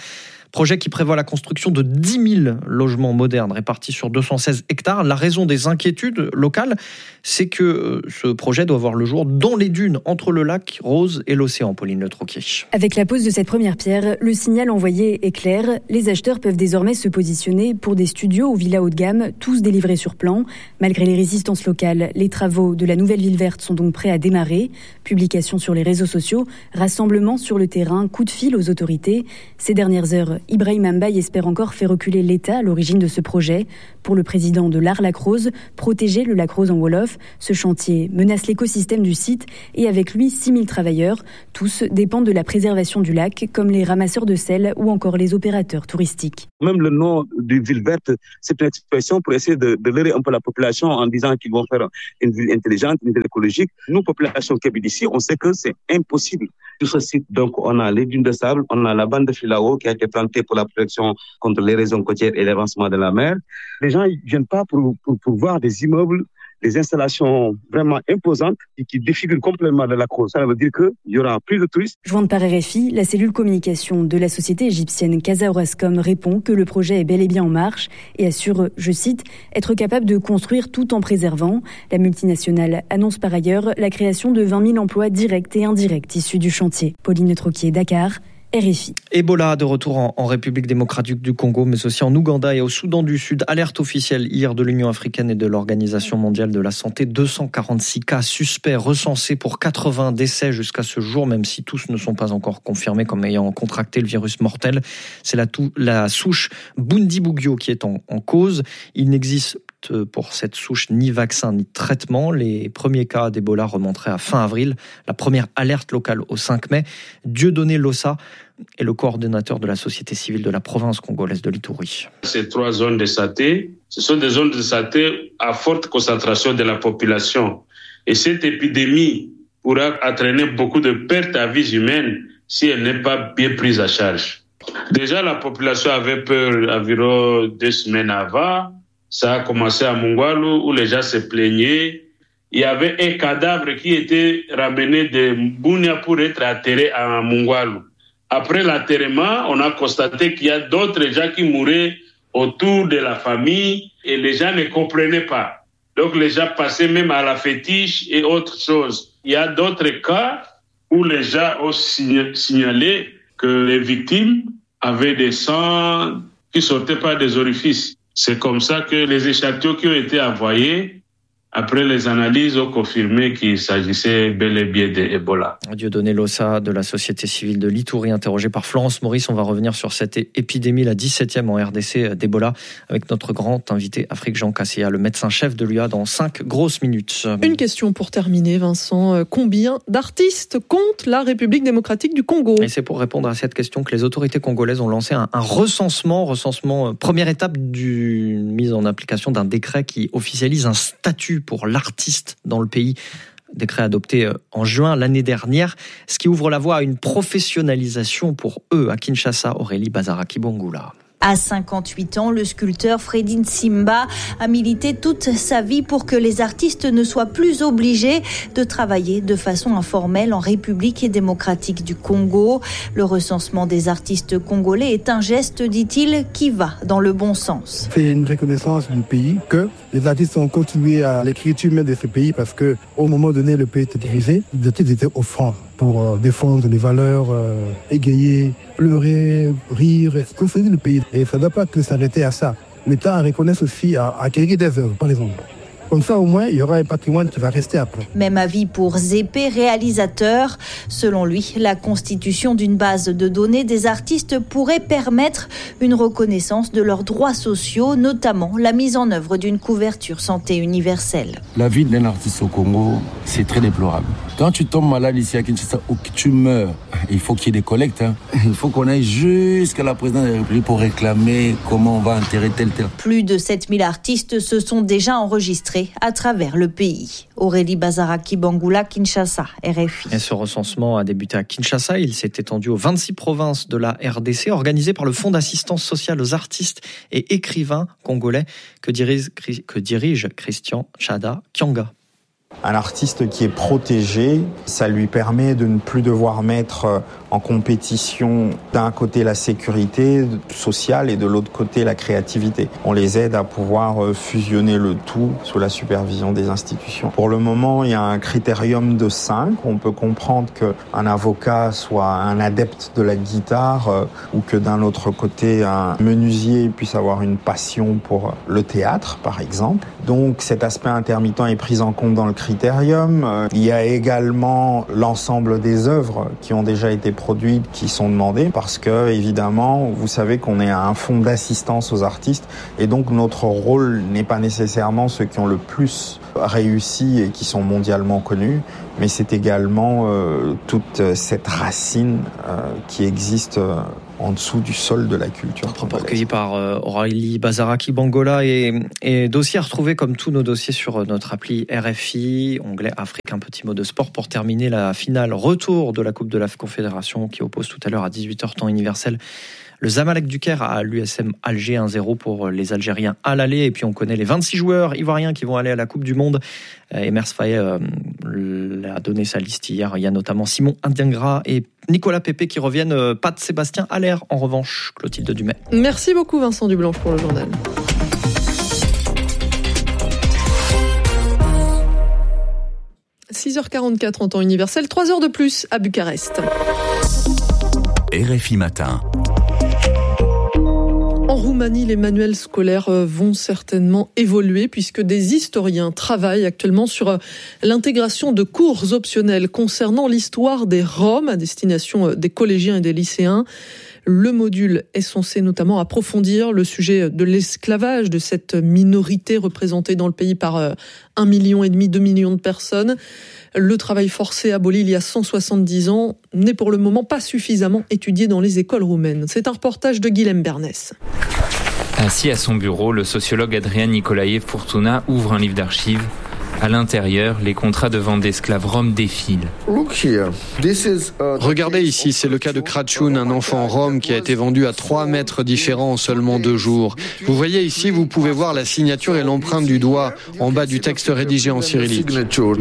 Projet qui prévoit la construction de 10 000 logements modernes répartis sur 216 hectares. La raison des inquiétudes locales, c'est que ce projet doit voir le jour dans les dunes entre le lac Rose et l'océan. Pauline Le Troquier. Avec la pose de cette première pierre, le signal envoyé est clair. Les acheteurs peuvent désormais se positionner pour des studios ou villas haut de gamme, tous délivrés sur plan. Malgré les résistances locales, les travaux de la nouvelle ville verte sont donc prêts à démarrer. Publication sur les réseaux sociaux, rassemblement sur le terrain, coup de fil aux autorités. Ces dernières heures, Ibrahim Mbaye espère encore faire reculer l'État à l'origine de ce projet. Pour le président de l'Arc-Lac-Rose, protéger le lac Rose en Wolof, ce chantier menace l'écosystème du site et avec lui 6 000 travailleurs. Tous dépendent de la préservation du lac, comme les ramasseurs de sel ou encore les opérateurs touristiques. Même le nom de ville verte, c'est une expression pour essayer de leurrer un peu la population en disant qu'ils vont faire une ville intelligente, une ville écologique. Nous, population qui habite ici, on sait que c'est impossible. Sur ce site, donc, on a les dunes de sable, on a la bande de filao qui a été plantée pour la protection contre l'érosion côtière et l'avancement de la mer. Les gens ne viennent pas pour voir des immeubles, des installations vraiment imposantes qui défigurent complètement le lac Rose. Ça veut dire qu'il y aura plus de touristes. Jointe par RFI, la cellule communication de la société égyptienne Casa Orascom répond que le projet est bel et bien en marche et assure, je cite, être capable de construire tout en préservant. La multinationale annonce par ailleurs la création de 20 000 emplois directs et indirects issus du chantier. Pauline Troquier, Dakar. RFI. Ebola de retour en République démocratique du Congo, mais aussi en Ouganda et au Soudan du Sud. Alerte officielle hier de l'Union africaine et de l'Organisation mondiale de la santé. 246 cas suspects recensés pour 80 décès jusqu'à ce jour, même si tous ne sont pas encore confirmés comme ayant contracté le virus mortel. C'est la souche Bundibugyo qui est en cause. Il n'existe pour cette souche ni vaccin ni traitement. Les premiers cas d'Ebola remonteraient à fin avril. La première alerte locale au 5 mai. Dieudonné Lossa est le coordonnateur de la société civile de la province congolaise de l'Ituri. Ces 3 zones de santé, ce sont des zones de santé à forte concentration de la population. Et cette épidémie pourra entraîner beaucoup de pertes à vie humaine si elle n'est pas bien prise en charge. Déjà, la population avait peur environ 2 semaines avant. Ça a commencé à Mungwalu où les gens se plaignaient. Il y avait un cadavre qui était ramené de Bunia pour être enterré à Mungwalu. Après l'enterrement, on a constaté qu'il y a d'autres gens qui mouraient autour de la famille et les gens ne comprenaient pas. Donc les gens passaient même à la fétiche et autres choses. Il y a d'autres cas où les gens ont signalé que les victimes avaient des sangs qui sortaient par des orifices. C'est comme ça que les échantillons qui ont été envoyés, après les analyses, ont confirmé qu'il s'agissait bel et bien d'Ebola. Dieudonné Lossa de la société civile de l'Ituri, interrogé par Florence Maurice. On va revenir sur cette épidémie, la 17e en RDC d'Ebola, avec notre grand invité Afrique Jean Kassia, le médecin-chef de l'UA, dans 5 grosses minutes. Une question pour terminer, Vincent. Combien d'artistes compte la République démocratique du Congo ? Et c'est pour répondre à cette question que les autorités congolaises ont lancé un recensement, première étape d'une mise en application d'un décret qui officialise un statut pour l'artiste dans le pays. Décret adopté en juin l'année dernière, ce qui ouvre la voie à une professionnalisation pour eux à Kinshasa. Aurélie Bazaraki-Bongula. À 58 ans, le sculpteur Freddy Nsimba a milité toute sa vie pour que les artistes ne soient plus obligés de travailler de façon informelle en République démocratique du Congo. Le recensement des artistes congolais est un geste, dit-il, qui va dans le bon sens. C'est une reconnaissance du pays que les artistes ont contribué à l'écriture même de ce pays parce que au moment donné, le pays était divisé, les artistes étaient au front pour défendre les valeurs, égayer, pleurer, rire, construire le pays. Et ça ne doit pas que s'arrêter à ça. L'État reconnaît aussi à acquérir des œuvres, par exemple. Comme ça, au moins, il y aura un patrimoine qui va rester après. Même avis pour Zépé, réalisateur. Selon lui, la constitution d'une base de données des artistes pourrait permettre une reconnaissance de leurs droits sociaux, notamment la mise en œuvre d'une couverture santé universelle. La vie d'un artiste au Congo, c'est très déplorable. Quand tu tombes malade ici à Kinshasa ou que tu meurs, il faut qu'il y ait des collectes. Il faut qu'on aille jusqu'à la présidence de la République pour réclamer comment on va enterrer tel. Plus de 7000 artistes se sont déjà enregistrés à travers le pays. Aurélie Bazaraki-Bangula, Kinshasa, RFI. Et ce recensement a débuté à Kinshasa. Il s'est étendu aux 26 provinces de la RDC, organisé par le Fonds d'assistance sociale aux artistes et écrivains congolais que dirige Christian Tchada Kyanga. Un artiste qui est protégé, ça lui permet de ne plus devoir mettre en compétition d'un côté la sécurité sociale et de l'autre côté la créativité. On les aide à pouvoir fusionner le tout sous la supervision des institutions. Pour le moment, il y a un critérium de 5. On peut comprendre qu'un avocat soit un adepte de la guitare ou que d'un autre côté, un menuisier puisse avoir une passion pour le théâtre, par exemple. Donc cet aspect intermittent est pris en compte dans le critérium. Il y a également l'ensemble des œuvres qui ont déjà été produites qui sont demandées parce que, évidemment, vous savez qu'on est à un fonds d'assistance aux artistes et donc notre rôle n'est pas nécessairement ceux qui ont le plus réussi et qui sont mondialement connus, mais c'est également toute cette racine qui existe en dessous du sol de la culture. Propos recueillis par Aurélie Bazaraki Bangola et dossier à retrouver comme tous nos dossiers sur notre appli RFI, onglet Afrique, un petit mot de sport pour terminer la finale retour de la Coupe de la Confédération qui oppose tout à l'heure à 18h temps universel le Zamalek du Caire à l'USM Alger 1-0 pour les Algériens à l'aller. Et puis on connaît les 26 joueurs ivoiriens qui vont aller à la Coupe du Monde. Emers Faye a donné sa liste hier. Il y a notamment Simon Indiangra et Nicolas Pépé qui reviennent. Pas de Sébastien Haller en revanche. Clotilde Dumais. Merci beaucoup Vincent Dublanche pour le journal. « 6h44 en temps universel, 3 heures de plus à Bucarest. » RFI Matin. En Roumanie, les manuels scolaires vont certainement évoluer puisque des historiens travaillent actuellement sur l'intégration de cours optionnels concernant l'histoire des Roms à destination des collégiens et des lycéens. Le module est censé notamment approfondir le sujet de l'esclavage de cette minorité représentée dans le pays par 1,5 million, 2 millions de personnes. Le travail forcé aboli il y a 170 ans n'est pour le moment pas suffisamment étudié dans les écoles roumaines. C'est un reportage de Guilhem Bernès. Assis à son bureau, le sociologue Adrian Nicolae Furtuna ouvre un livre d'archives. À l'intérieur, les contrats de vente d'esclaves roms défilent. Regardez ici, c'est le cas de Crăciun, un enfant rome qui a été vendu à 3 maîtres différents en seulement 2 jours. Vous voyez ici, vous pouvez voir la signature et l'empreinte du doigt en bas du texte rédigé en cyrillique.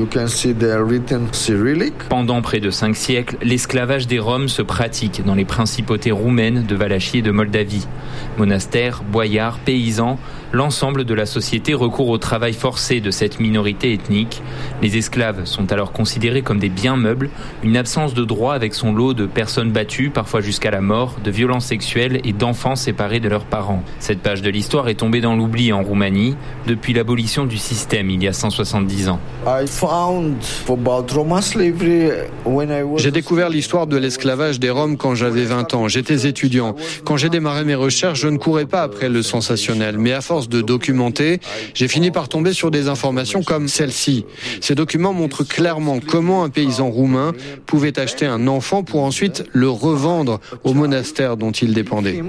Pendant près de 5 siècles, l'esclavage des Roms se pratique dans les principautés roumaines de Valachie et de Moldavie. Monastères, boyards, paysans, l'ensemble de la société recourt au travail forcé de cette minorité ethnique. Les esclaves sont alors considérés comme des biens meubles, une absence de droit avec son lot de personnes battues, parfois jusqu'à la mort, de violences sexuelles et d'enfants séparés de leurs parents. Cette page de l'histoire est tombée dans l'oubli en Roumanie depuis l'abolition du système il y a 170 ans. J'ai découvert l'histoire de l'esclavage des Roms quand j'avais 20 ans. J'étais étudiant. Quand j'ai démarré mes recherches, je ne courais pas après le sensationnel, mais à force de documenter, j'ai fini par tomber sur des informations comme celle-ci. Ces documents montrent clairement comment un paysan roumain pouvait acheter un enfant pour ensuite le revendre au monastère dont il dépendait.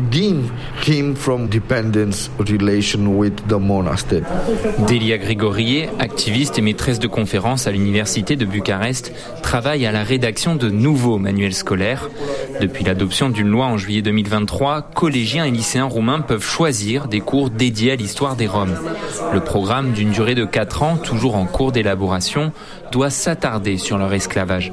Delia Grigorie, activiste et maîtresse de conférences à l'université de Bucarest, travaille à la rédaction de nouveaux manuels scolaires. Depuis l'adoption d'une loi en juillet 2023, collégiens et lycéens roumains peuvent choisir des cours dédiés à l'histoire des Roms. Le programme, d'une durée de 4 ans, toujours en cours d'élaboration, doit s'attarder sur leur esclavage.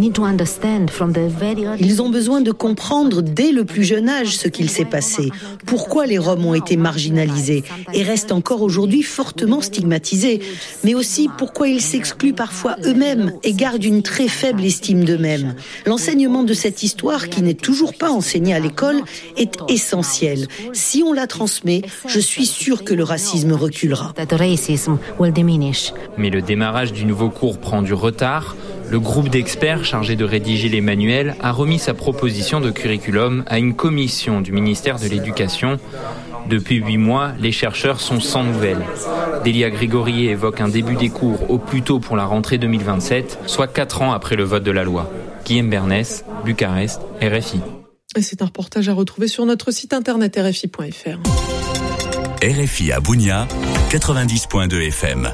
Ils ont besoin de comprendre dès le plus jeune âge ce qu'il s'est passé, pourquoi les Roms ont été marginalisés et restent encore aujourd'hui fortement stigmatisés, mais aussi pourquoi ils s'excluent parfois eux-mêmes et gardent une très faible estime d'eux-mêmes. L'enseignement de cette histoire, qui n'est toujours pas enseignée à l'école, est essentiel. Si on la transmet, je suis sûre que le racisme reculera. Mais le démarrage du nouveau cours prend du retard. Le groupe d'experts chargé de rédiger les manuels a remis sa proposition de curriculum à une commission du ministère de l'Éducation. Depuis 8 mois, les chercheurs sont sans nouvelles. Delia Grigorie évoque un début des cours au plus tôt pour la rentrée 2027, soit 4 ans après le vote de la loi. Guilhem Bernès, Bucarest, RFI. Et c'est un reportage à retrouver sur notre site internet rfi.fr. RFI à Bounia, 90.2 FM.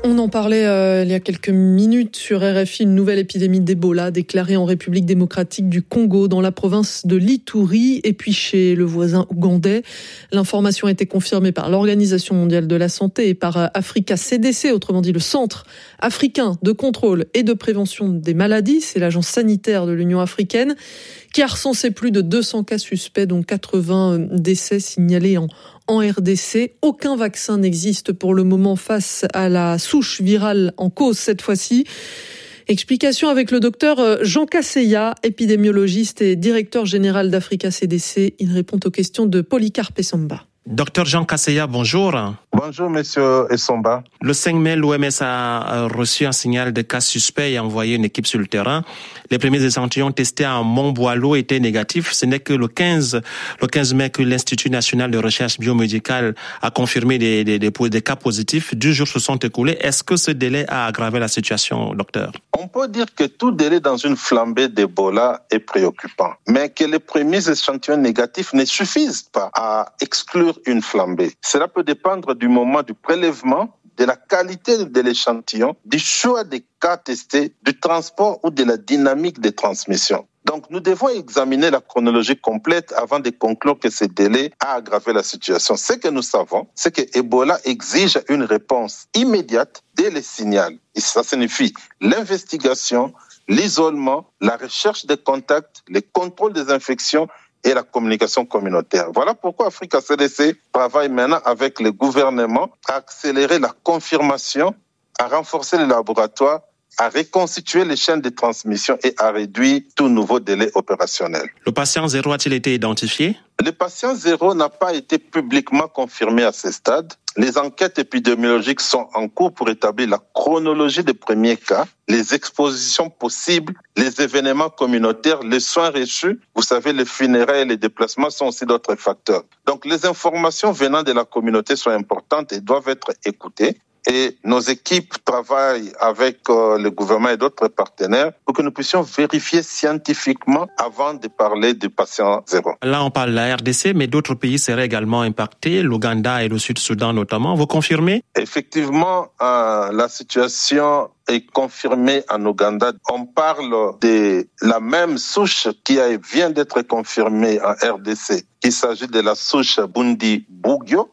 On en parlait il y a quelques minutes sur RFI, une nouvelle épidémie d'Ebola déclarée en République démocratique du Congo, dans la province de l'Ituri, et puis chez le voisin ougandais. L'information a été confirmée par l'Organisation mondiale de la santé et par Africa CDC, autrement dit le Centre africain de contrôle et de prévention des maladies. C'est l'agence sanitaire de l'Union africaine qui a recensé plus de 200 cas suspects, dont 80 décès signalés en RDC. Aucun vaccin n'existe pour le moment face à la souche virale en cause cette fois-ci. Explication avec le docteur Jean Casseya, épidémiologiste et directeur général d'Africa CDC. Il répond aux questions de Polycarpe Essomba. Docteur Jean Casseya, bonjour. Bonjour, monsieur Essomba. Le 5 mai, l'OMS a reçu un signal de cas suspect et a envoyé une équipe sur le terrain. Les premiers échantillons testés à Montboileau étaient négatifs. Ce n'est que le 15 mai que l'Institut national de recherche biomédicale a confirmé des cas positifs. 2 jours se sont écoulés. Est-ce que ce délai a aggravé la situation, docteur? On peut dire que tout délai dans une flambée d'Ebola est préoccupant, mais que les premiers échantillons négatifs ne suffisent pas à exclure une flambée. Cela peut dépendre du moment du prélèvement, de la qualité de l'échantillon, du choix des cas testés, du transport ou de la dynamique de transmission. Donc, nous devons examiner la chronologie complète avant de conclure que ce délai a aggravé la situation. Ce que nous savons, c'est que Ebola exige une réponse immédiate dès le signal. Et ça signifie l'investigation, l'isolement, la recherche des contacts, le contrôle des infections et la communication communautaire. Voilà pourquoi Africa CDC travaille maintenant avec le gouvernement à accélérer la confirmation, à renforcer les laboratoires, à reconstituer les chaînes de transmission et à réduire tout nouveau délai opérationnel. Le patient 0 a-t-il été identifié? Le patient 0 n'a pas été publiquement confirmé à ce stade. Les enquêtes épidémiologiques sont en cours pour établir la chronologie des premiers cas, les expositions possibles, les événements communautaires, les soins reçus. Vous savez, les funérailles et les déplacements sont aussi d'autres facteurs. Donc, les informations venant de la communauté sont importantes et doivent être écoutées. Et nos équipes travaillent avec le gouvernement et d'autres partenaires pour que nous puissions vérifier scientifiquement avant de parler du patient 0. Là, on parle de la RDC, mais d'autres pays seraient également impactés, l'Ouganda et le Sud-Soudan notamment. Vous confirmez? Effectivement, la situation est confirmée en Ouganda. On parle de la même souche qui vient d'être confirmée en RDC. Il s'agit de la souche Bundi-Bugyo.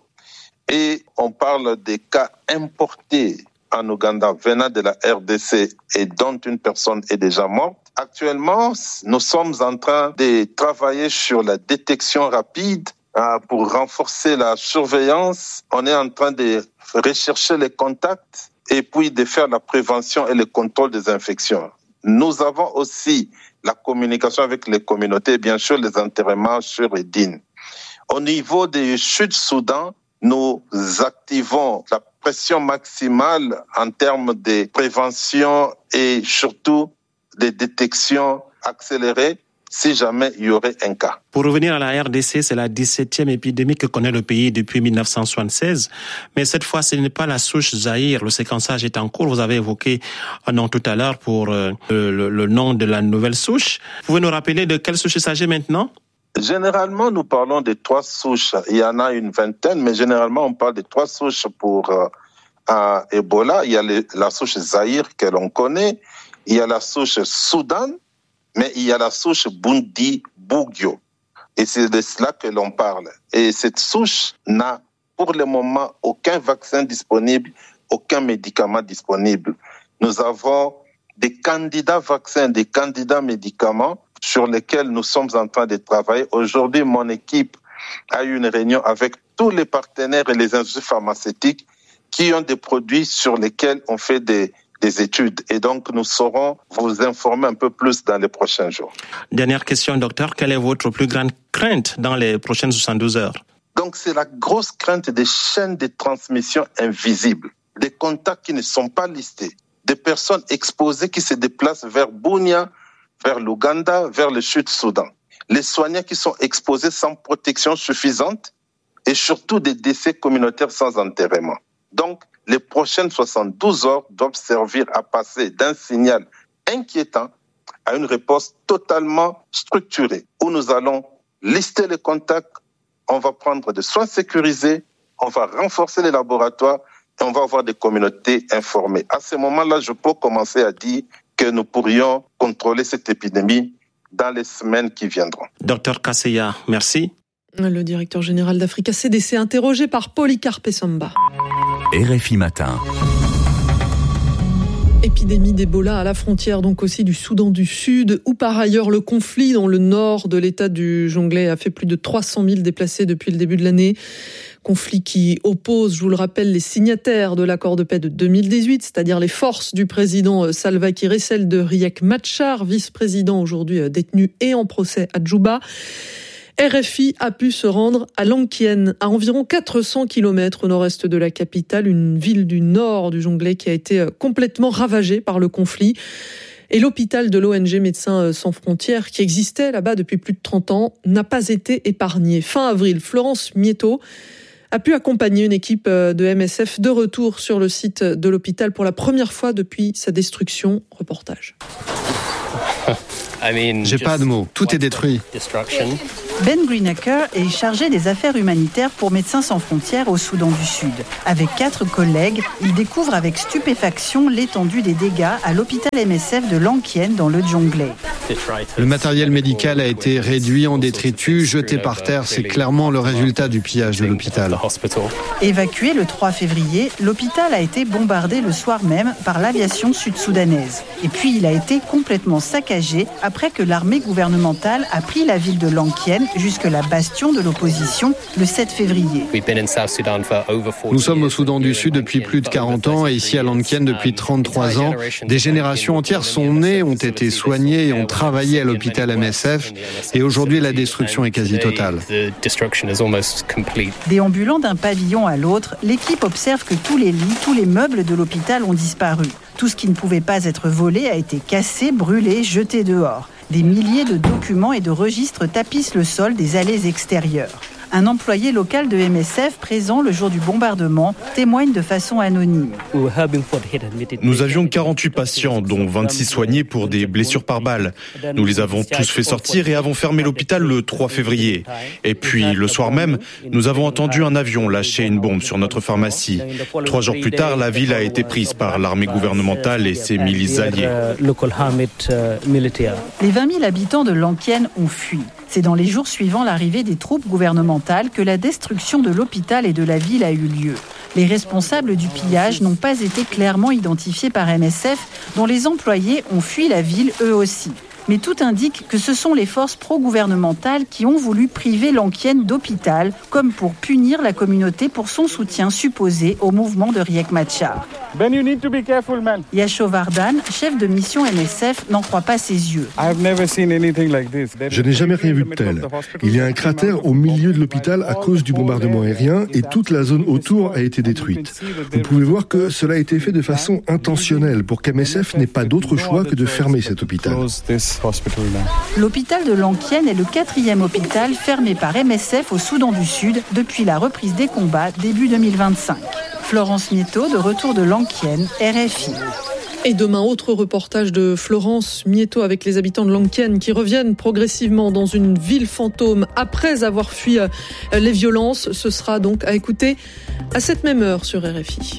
Et on parle des cas importés en Ouganda venant de la RDC et dont une personne est déjà morte. Actuellement, nous sommes en train de travailler sur la détection rapide pour renforcer la surveillance. On est en train de rechercher les contacts et puis de faire la prévention et le contrôle des infections. Nous avons aussi la communication avec les communautés et bien sûr les enterrements sur Edine. Au niveau du Sud-Soudan, nous activons la pression maximale en termes de prévention et surtout de détection accélérée si jamais il y aurait un cas. Pour revenir à la RDC, c'est la 17e épidémie que connaît le pays depuis 1976. Mais cette fois, ce n'est pas la souche Zaïre. Le séquençage est en cours. Vous avez évoqué un nom tout à l'heure pour le nom de la nouvelle souche. Vous pouvez nous rappeler de quelle souche il s'agit maintenant? Généralement, nous parlons de 3 souches. Il y en a une vingtaine, mais généralement, on parle de 3 souches pour Ebola. Il y a la souche Zaïre que l'on connaît. Il y a la souche Soudan, mais il y a la souche Bundi-Bugyo. Et c'est de cela que l'on parle. Et cette souche n'a pour le moment aucun vaccin disponible, aucun médicament disponible. Nous avons des candidats vaccins, des candidats médicaments sur lesquels nous sommes en train de travailler. Aujourd'hui, mon équipe a eu une réunion avec tous les partenaires et les industries pharmaceutiques qui ont des produits sur lesquels on fait des études. Et donc, nous saurons vous informer un peu plus dans les prochains jours. Dernière question, docteur. Quelle est votre plus grande crainte dans les prochaines 72 heures? Donc, c'est la grosse crainte des chaînes de transmission invisibles, des contacts qui ne sont pas listés, des personnes exposées qui se déplacent vers Bunia, vers l'Ouganda, vers le Sud-Soudan. Les soignants qui sont exposés sans protection suffisante et surtout des décès communautaires sans enterrement. Donc, les prochaines 72 heures doivent servir à passer d'un signal inquiétant à une réponse totalement structurée où nous allons lister les contacts, on va prendre des soins sécurisés, on va renforcer les laboratoires on va avoir des communautés informées. À ce moment-là, je peux commencer à dire que nous pourrions contrôler cette épidémie dans les semaines qui viendront. Docteur Kasseya, merci. Le directeur général d'Africa CDC interrogé par Polycarpe Samba. RFI Matin. Épidémie d'Ebola à la frontière donc aussi du Soudan du Sud, où par ailleurs le conflit dans le nord de l'état du Jonglei a fait plus de 300 000 déplacés depuis le début de l'année. Conflit qui oppose, je vous le rappelle, les signataires de l'accord de paix de 2018, c'est-à-dire les forces du président Salva Kiir et celles de Riek Machar, vice-président aujourd'hui détenu et en procès à Djouba. RFI a pu se rendre à Lankien, à environ 400 km au nord-est de la capitale, une ville du nord du Jonglei qui a été complètement ravagée par le conflit. Et l'hôpital de l'ONG Médecins sans frontières, qui existait là-bas depuis plus de 30 ans, n'a pas été épargné. Fin avril, Florence Mietto a pu accompagner une équipe de MSF de retour sur le site de l'hôpital pour la première fois depuis sa destruction. Reportage. J'ai pas de mots, tout est détruit. Ben Greenacre est chargé des affaires humanitaires pour Médecins sans frontières au Soudan du Sud. Avec 4 collègues, il découvre avec stupéfaction l'étendue des dégâts à l'hôpital MSF de Lankien dans le Jonglei. Le matériel médical a été réduit en détritus, jeté par terre. C'est clairement le résultat du pillage de l'hôpital. Évacué le 3 février, l'hôpital a été bombardé le soir même par l'aviation sud-soudanaise. Et puis il a été complètement saccagé après que l'armée gouvernementale a pris la ville de Lankien, jusque la bastion de l'opposition, le 7 février. Nous sommes au Soudan du Sud depuis plus de 40 ans et ici à Lankien depuis 33 ans. Des générations entières sont nées, ont été soignées et ont travaillé à l'hôpital MSF. Et aujourd'hui, la destruction est quasi totale. Déambulant d'un pavillon à l'autre, l'équipe observe que tous les lits, tous les meubles de l'hôpital ont disparu. Tout ce qui ne pouvait pas être volé a été cassé, brûlé, jeté dehors. Des milliers de documents et de registres tapissent le sol des allées extérieures. Un employé local de MSF présent le jour du bombardement témoigne de façon anonyme. Nous avions 48 patients, dont 26 soignés pour des blessures par balle. Nous les avons tous fait sortir et avons fermé l'hôpital le 3 février. Et puis, le soir même, nous avons entendu un avion lâcher une bombe sur notre pharmacie. 3 jours plus tard, la ville a été prise par l'armée gouvernementale et ses milices alliées. Les 20 000 habitants de Lankien ont fui. C'est dans les jours suivant l'arrivée des troupes gouvernementales que la destruction de l'hôpital et de la ville a eu lieu. Les responsables du pillage n'ont pas été clairement identifiés par MSF, dont les employés ont fui la ville eux aussi. Mais tout indique que ce sont les forces pro-gouvernementales qui ont voulu priver Lankien d'hôpital, comme pour punir la communauté pour son soutien supposé au mouvement de Riek Machar. Ben, you need to be careful, man. Yasho Vardan, chef de mission MSF, n'en croit pas ses yeux. Je n'ai jamais rien vu de tel. Il y a un cratère au milieu de l'hôpital à cause du bombardement aérien et toute la zone autour a été détruite. Vous pouvez voir que cela a été fait de façon intentionnelle pour qu'MSF n'ait pas d'autre choix que de fermer cet hôpital. L'hôpital de Lankien est le 4e hôpital fermé par MSF au Soudan du Sud depuis la reprise des combats début 2025. Florence Mietto, de retour de Lankien, RFI. Et demain, autre reportage de Florence Mietto avec les habitants de Lankien qui reviennent progressivement dans une ville fantôme après avoir fui les violences. Ce sera donc à écouter à cette même heure sur RFI.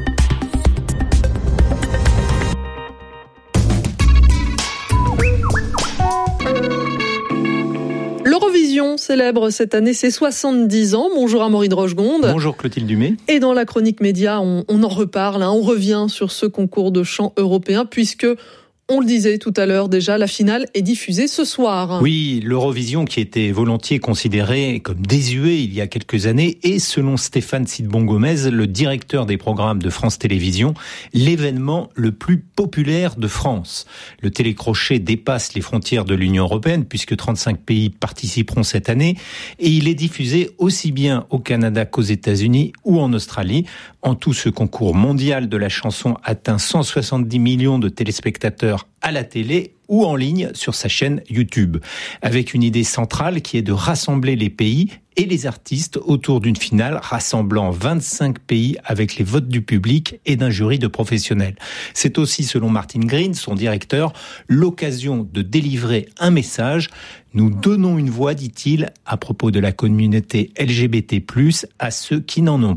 L'Eurovision célèbre cette année ses 70 ans. Bonjour Amaury de Rochegonde. Bonjour Clotilde Dumay. Et dans la chronique média, on en reparle, on revient sur ce concours de chant européen puisque... On le disait tout à l'heure déjà, la finale est diffusée ce soir. Oui, l'Eurovision qui était volontiers considérée comme désuet il y a quelques années est, selon Stéphane Sidbon-Gomez, le directeur des programmes de France Télévisions, l'événement le plus populaire de France. Le télécrochet dépasse les frontières de l'Union européenne puisque 35 pays participeront cette année et il est diffusé aussi bien au Canada qu'aux États-Unis ou en Australie. En tout, ce concours mondial de la chanson atteint 170 millions de téléspectateurs à la télé ou en ligne sur sa chaîne YouTube, avec une idée centrale qui est de rassembler les pays et les artistes autour d'une finale rassemblant 25 pays avec les votes du public et d'un jury de professionnels. C'est aussi, selon Martin Green, son directeur, l'occasion de délivrer un message. Nous donnons une voix, dit-il, à propos de la communauté LGBT+, à ceux qui n'en ont pas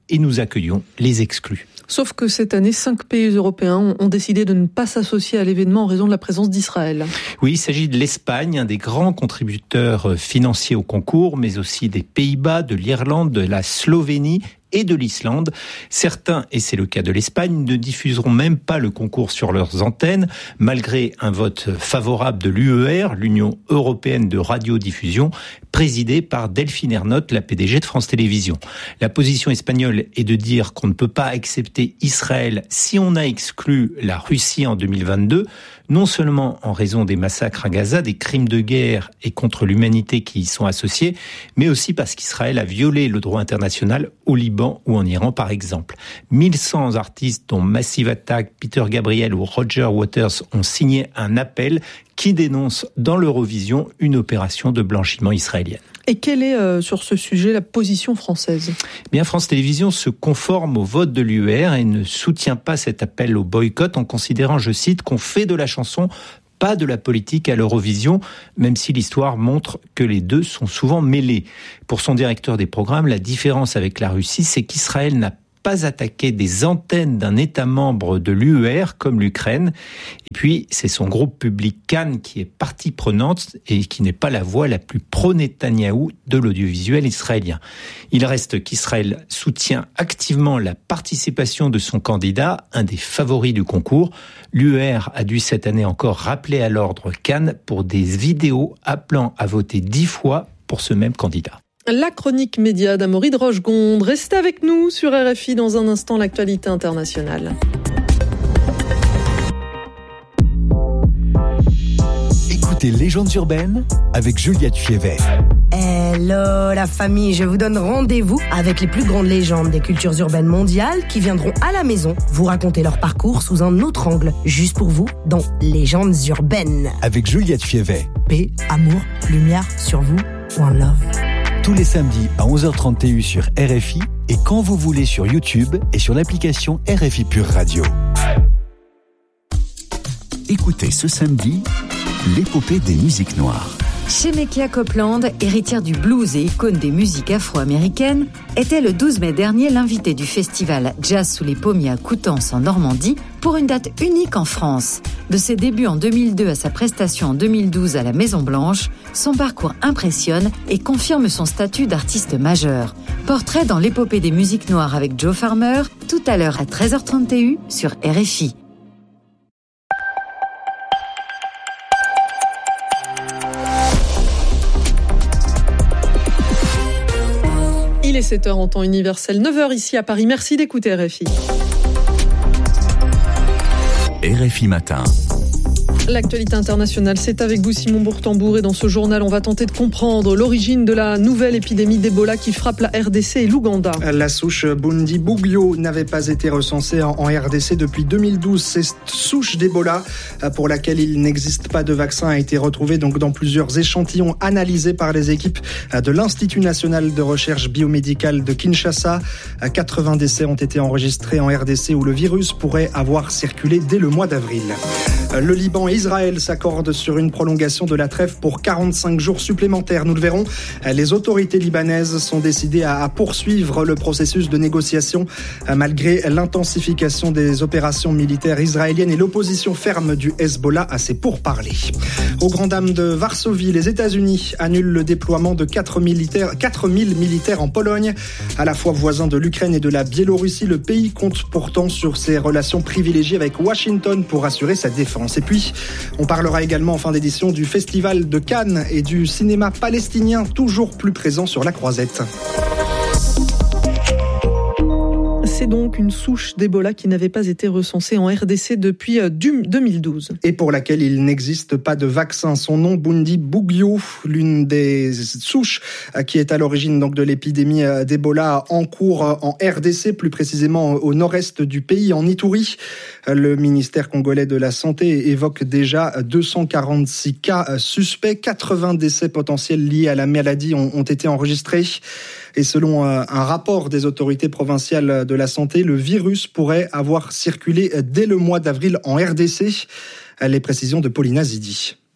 et nous accueillons les exclus. Sauf que cette année, 5 pays européens ont décidé de ne pas s'associer à l'événement en raison de la présence d'Israël. Oui, il s'agit de l'Espagne, un des grands contributeurs financiers au concours, mais aussi des Pays-Bas, de l'Irlande, de la Slovénie et de l'Islande. Certains, et c'est le cas de l'Espagne, ne diffuseront même pas le concours sur leurs antennes, malgré un vote favorable de l'UER, l'Union européenne de radiodiffusion, présidée par Delphine Ernotte, la PDG de France Télévisions. La position espagnole est de dire qu'on ne peut pas accepter Israël si on a exclu la Russie en 2022, non seulement en raison des massacres à Gaza, des crimes de guerre et contre l'humanité qui y sont associés, mais aussi parce qu'Israël a violé le droit international au Liban ou en Iran par exemple. 1100 artistes dont Massive Attack, Peter Gabriel ou Roger Waters ont signé un appel qui dénonce dans l'Eurovision une opération de blanchiment israélienne. Et quelle est sur ce sujet la position française ? Bien, France Télévisions se conforme au vote de l'UER et ne soutient pas cet appel au boycott en considérant, je cite, qu'on fait de la chanson, pas de la politique à l'Eurovision, même si l'histoire montre que les deux sont souvent mêlés. Pour son directeur des programmes, la différence avec la Russie, c'est qu'Israël n'a pas attaqué des antennes d'un État membre de l'UER comme l'Ukraine. Et puis, c'est son groupe public Cannes qui est partie prenante et qui n'est pas la voix la plus pro-Netanyahou de l'audiovisuel israélien. Il reste qu'Israël soutient activement la participation de son candidat, un des favoris du concours. L'UER a dû cette année encore rappeler à l'ordre Cannes pour des vidéos appelant à voter 10 fois pour ce même candidat. La chronique média d'Amaury de Rochegonde. Restez avec nous sur RFI dans un instant, l'actualité internationale. Écoutez Légendes urbaines avec Juliette Fievet. Hello la famille, je vous donne rendez-vous avec les plus grandes légendes des cultures urbaines mondiales qui viendront à la maison vous raconter leur parcours sous un autre angle, juste pour vous, dans Légendes urbaines. Avec Juliette Fievet. Paix, amour, lumière sur vous, one love. Tous les samedis à 11h30 TU sur RFI et quand vous voulez sur YouTube et sur l'application RFI Pure Radio. Écoutez ce samedi l'épopée des musiques noires. Shemekia Copeland, héritière du blues et icône des musiques afro-américaines, était le 12 mai dernier l'invitée du festival Jazz sous les pommiers à Coutances en Normandie pour une date unique en France. De ses débuts en 2002 à sa prestation en 2012 à la Maison Blanche, son parcours impressionne et confirme son statut d'artiste majeur. Portrait dans l'épopée des musiques noires avec Joe Farmer, tout à l'heure à 13h30 TU sur RFI. Il est 7h en temps universel, 9h ici à Paris. Merci d'écouter RFI. RFI Matin. L'actualité internationale, c'est avec vous Simon Bourtambour et dans ce journal, on va tenter de comprendre l'origine de la nouvelle épidémie d'Ebola qui frappe la RDC et l'Ouganda. La souche Bundibugyo n'avait pas été recensée en RDC depuis 2012. Cette souche d'Ebola, pour laquelle il n'existe pas de vaccin, a été retrouvée donc dans plusieurs échantillons analysés par les équipes de l'Institut national de recherche biomédicale de Kinshasa. 80 décès ont été enregistrés en RDC où le virus pourrait avoir circulé dès le mois d'avril. Le Liban et Israël s'accordent sur une prolongation de la trêve pour 45 jours supplémentaires. Nous le verrons, les autorités libanaises sont décidées à poursuivre le processus de négociation malgré l'intensification des opérations militaires israéliennes et l'opposition ferme du Hezbollah à ces pourparlers. Aux Grandes Dames de Varsovie, les États-Unis annulent le déploiement de 4000 militaires en Pologne. À la fois voisin de l'Ukraine et de la Biélorussie, le pays compte pourtant sur ses relations privilégiées avec Washington pour assurer sa défense. Et puis, on parlera également en fin d'édition du Festival de Cannes et du cinéma palestinien toujours plus présent sur la Croisette. C'est donc une souche d'Ebola qui n'avait pas été recensée en RDC depuis 2012. Et pour laquelle il n'existe pas de vaccin. Son nom, Bundibugyo, l'une des souches qui est à l'origine donc de l'épidémie d'Ebola en cours en RDC, plus précisément au nord-est du pays, en Ituri. Le ministère congolais de la Santé évoque déjà 246 cas suspects. 80 décès potentiels liés à la maladie ont été enregistrés. Et selon un rapport des autorités provinciales de la santé, le virus pourrait avoir circulé dès le mois d'avril en RDC. Les précisions de Paulina Zidi.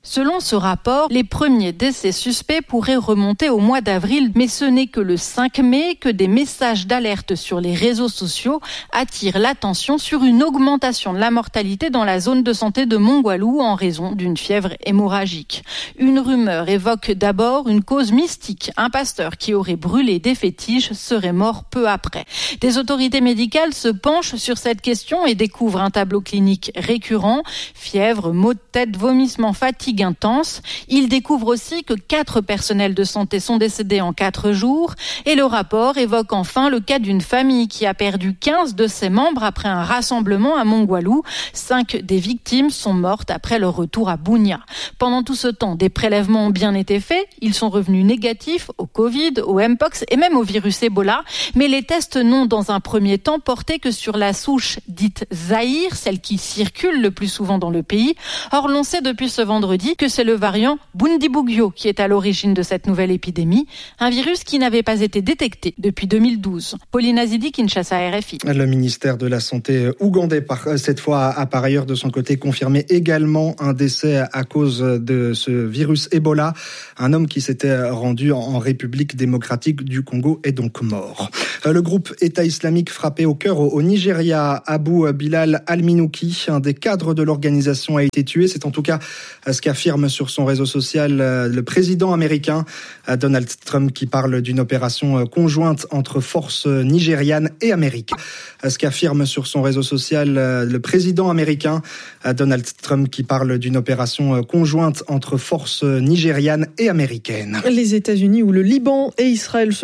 Selon ce rapport, les premiers décès suspects pourraient remonter au mois d'avril, mais ce n'est que le 5 mai que des messages d'alerte sur les réseaux sociaux attirent l'attention sur une augmentation de la mortalité dans la zone de santé de Mongwalu en raison d'une fièvre hémorragique. Une rumeur évoque d'abord une cause mystique. Un pasteur qui aurait brûlé des fétiches serait mort peu après. Des autorités médicales se penchent sur cette question et découvrent un tableau clinique récurrent. Fièvre, maux de tête, vomissements, fatigue intense. Ils découvrent aussi que 4 personnels de santé sont décédés en 4 jours. Et le rapport évoque enfin le cas d'une famille qui a perdu 15 de ses membres après un rassemblement à Mongwalu. 5 des victimes sont mortes après leur retour à Bunia. Pendant tout ce temps, des prélèvements ont bien été faits. Ils sont revenus négatifs au Covid, au Mpox et même au virus Ebola. Mais les tests n'ont dans un premier temps porté que sur la souche dite Zaïre, celle qui circule le plus souvent dans le pays. Or, l'on sait depuis ce vendredi que c'est le variant Bundibugyo qui est à l'origine de cette nouvelle épidémie, un virus qui n'avait pas été détecté depuis 2012. Pauline Azidi, Kinshasa, RFI. Le ministère de la Santé ougandais, cette fois, a par ailleurs de son côté confirmé également un décès à cause de ce virus Ebola. Un homme qui s'était rendu en République démocratique du Congo est donc mort. Le groupe État islamique frappé au cœur au Nigeria, Abu Bilal al-Minouki, un des cadres de l'organisation, a été tué. C'est en tout cas ce qu'affirme sur son réseau social le président américain Donald Trump, qui parle d'une opération conjointe entre forces nigérianes et américaines. Ce qu'affirme sur son réseau social le président américain Donald Trump, qui parle d'une opération conjointe entre forces nigérianes et américaines. Les États-Unis ou le Liban et Israël se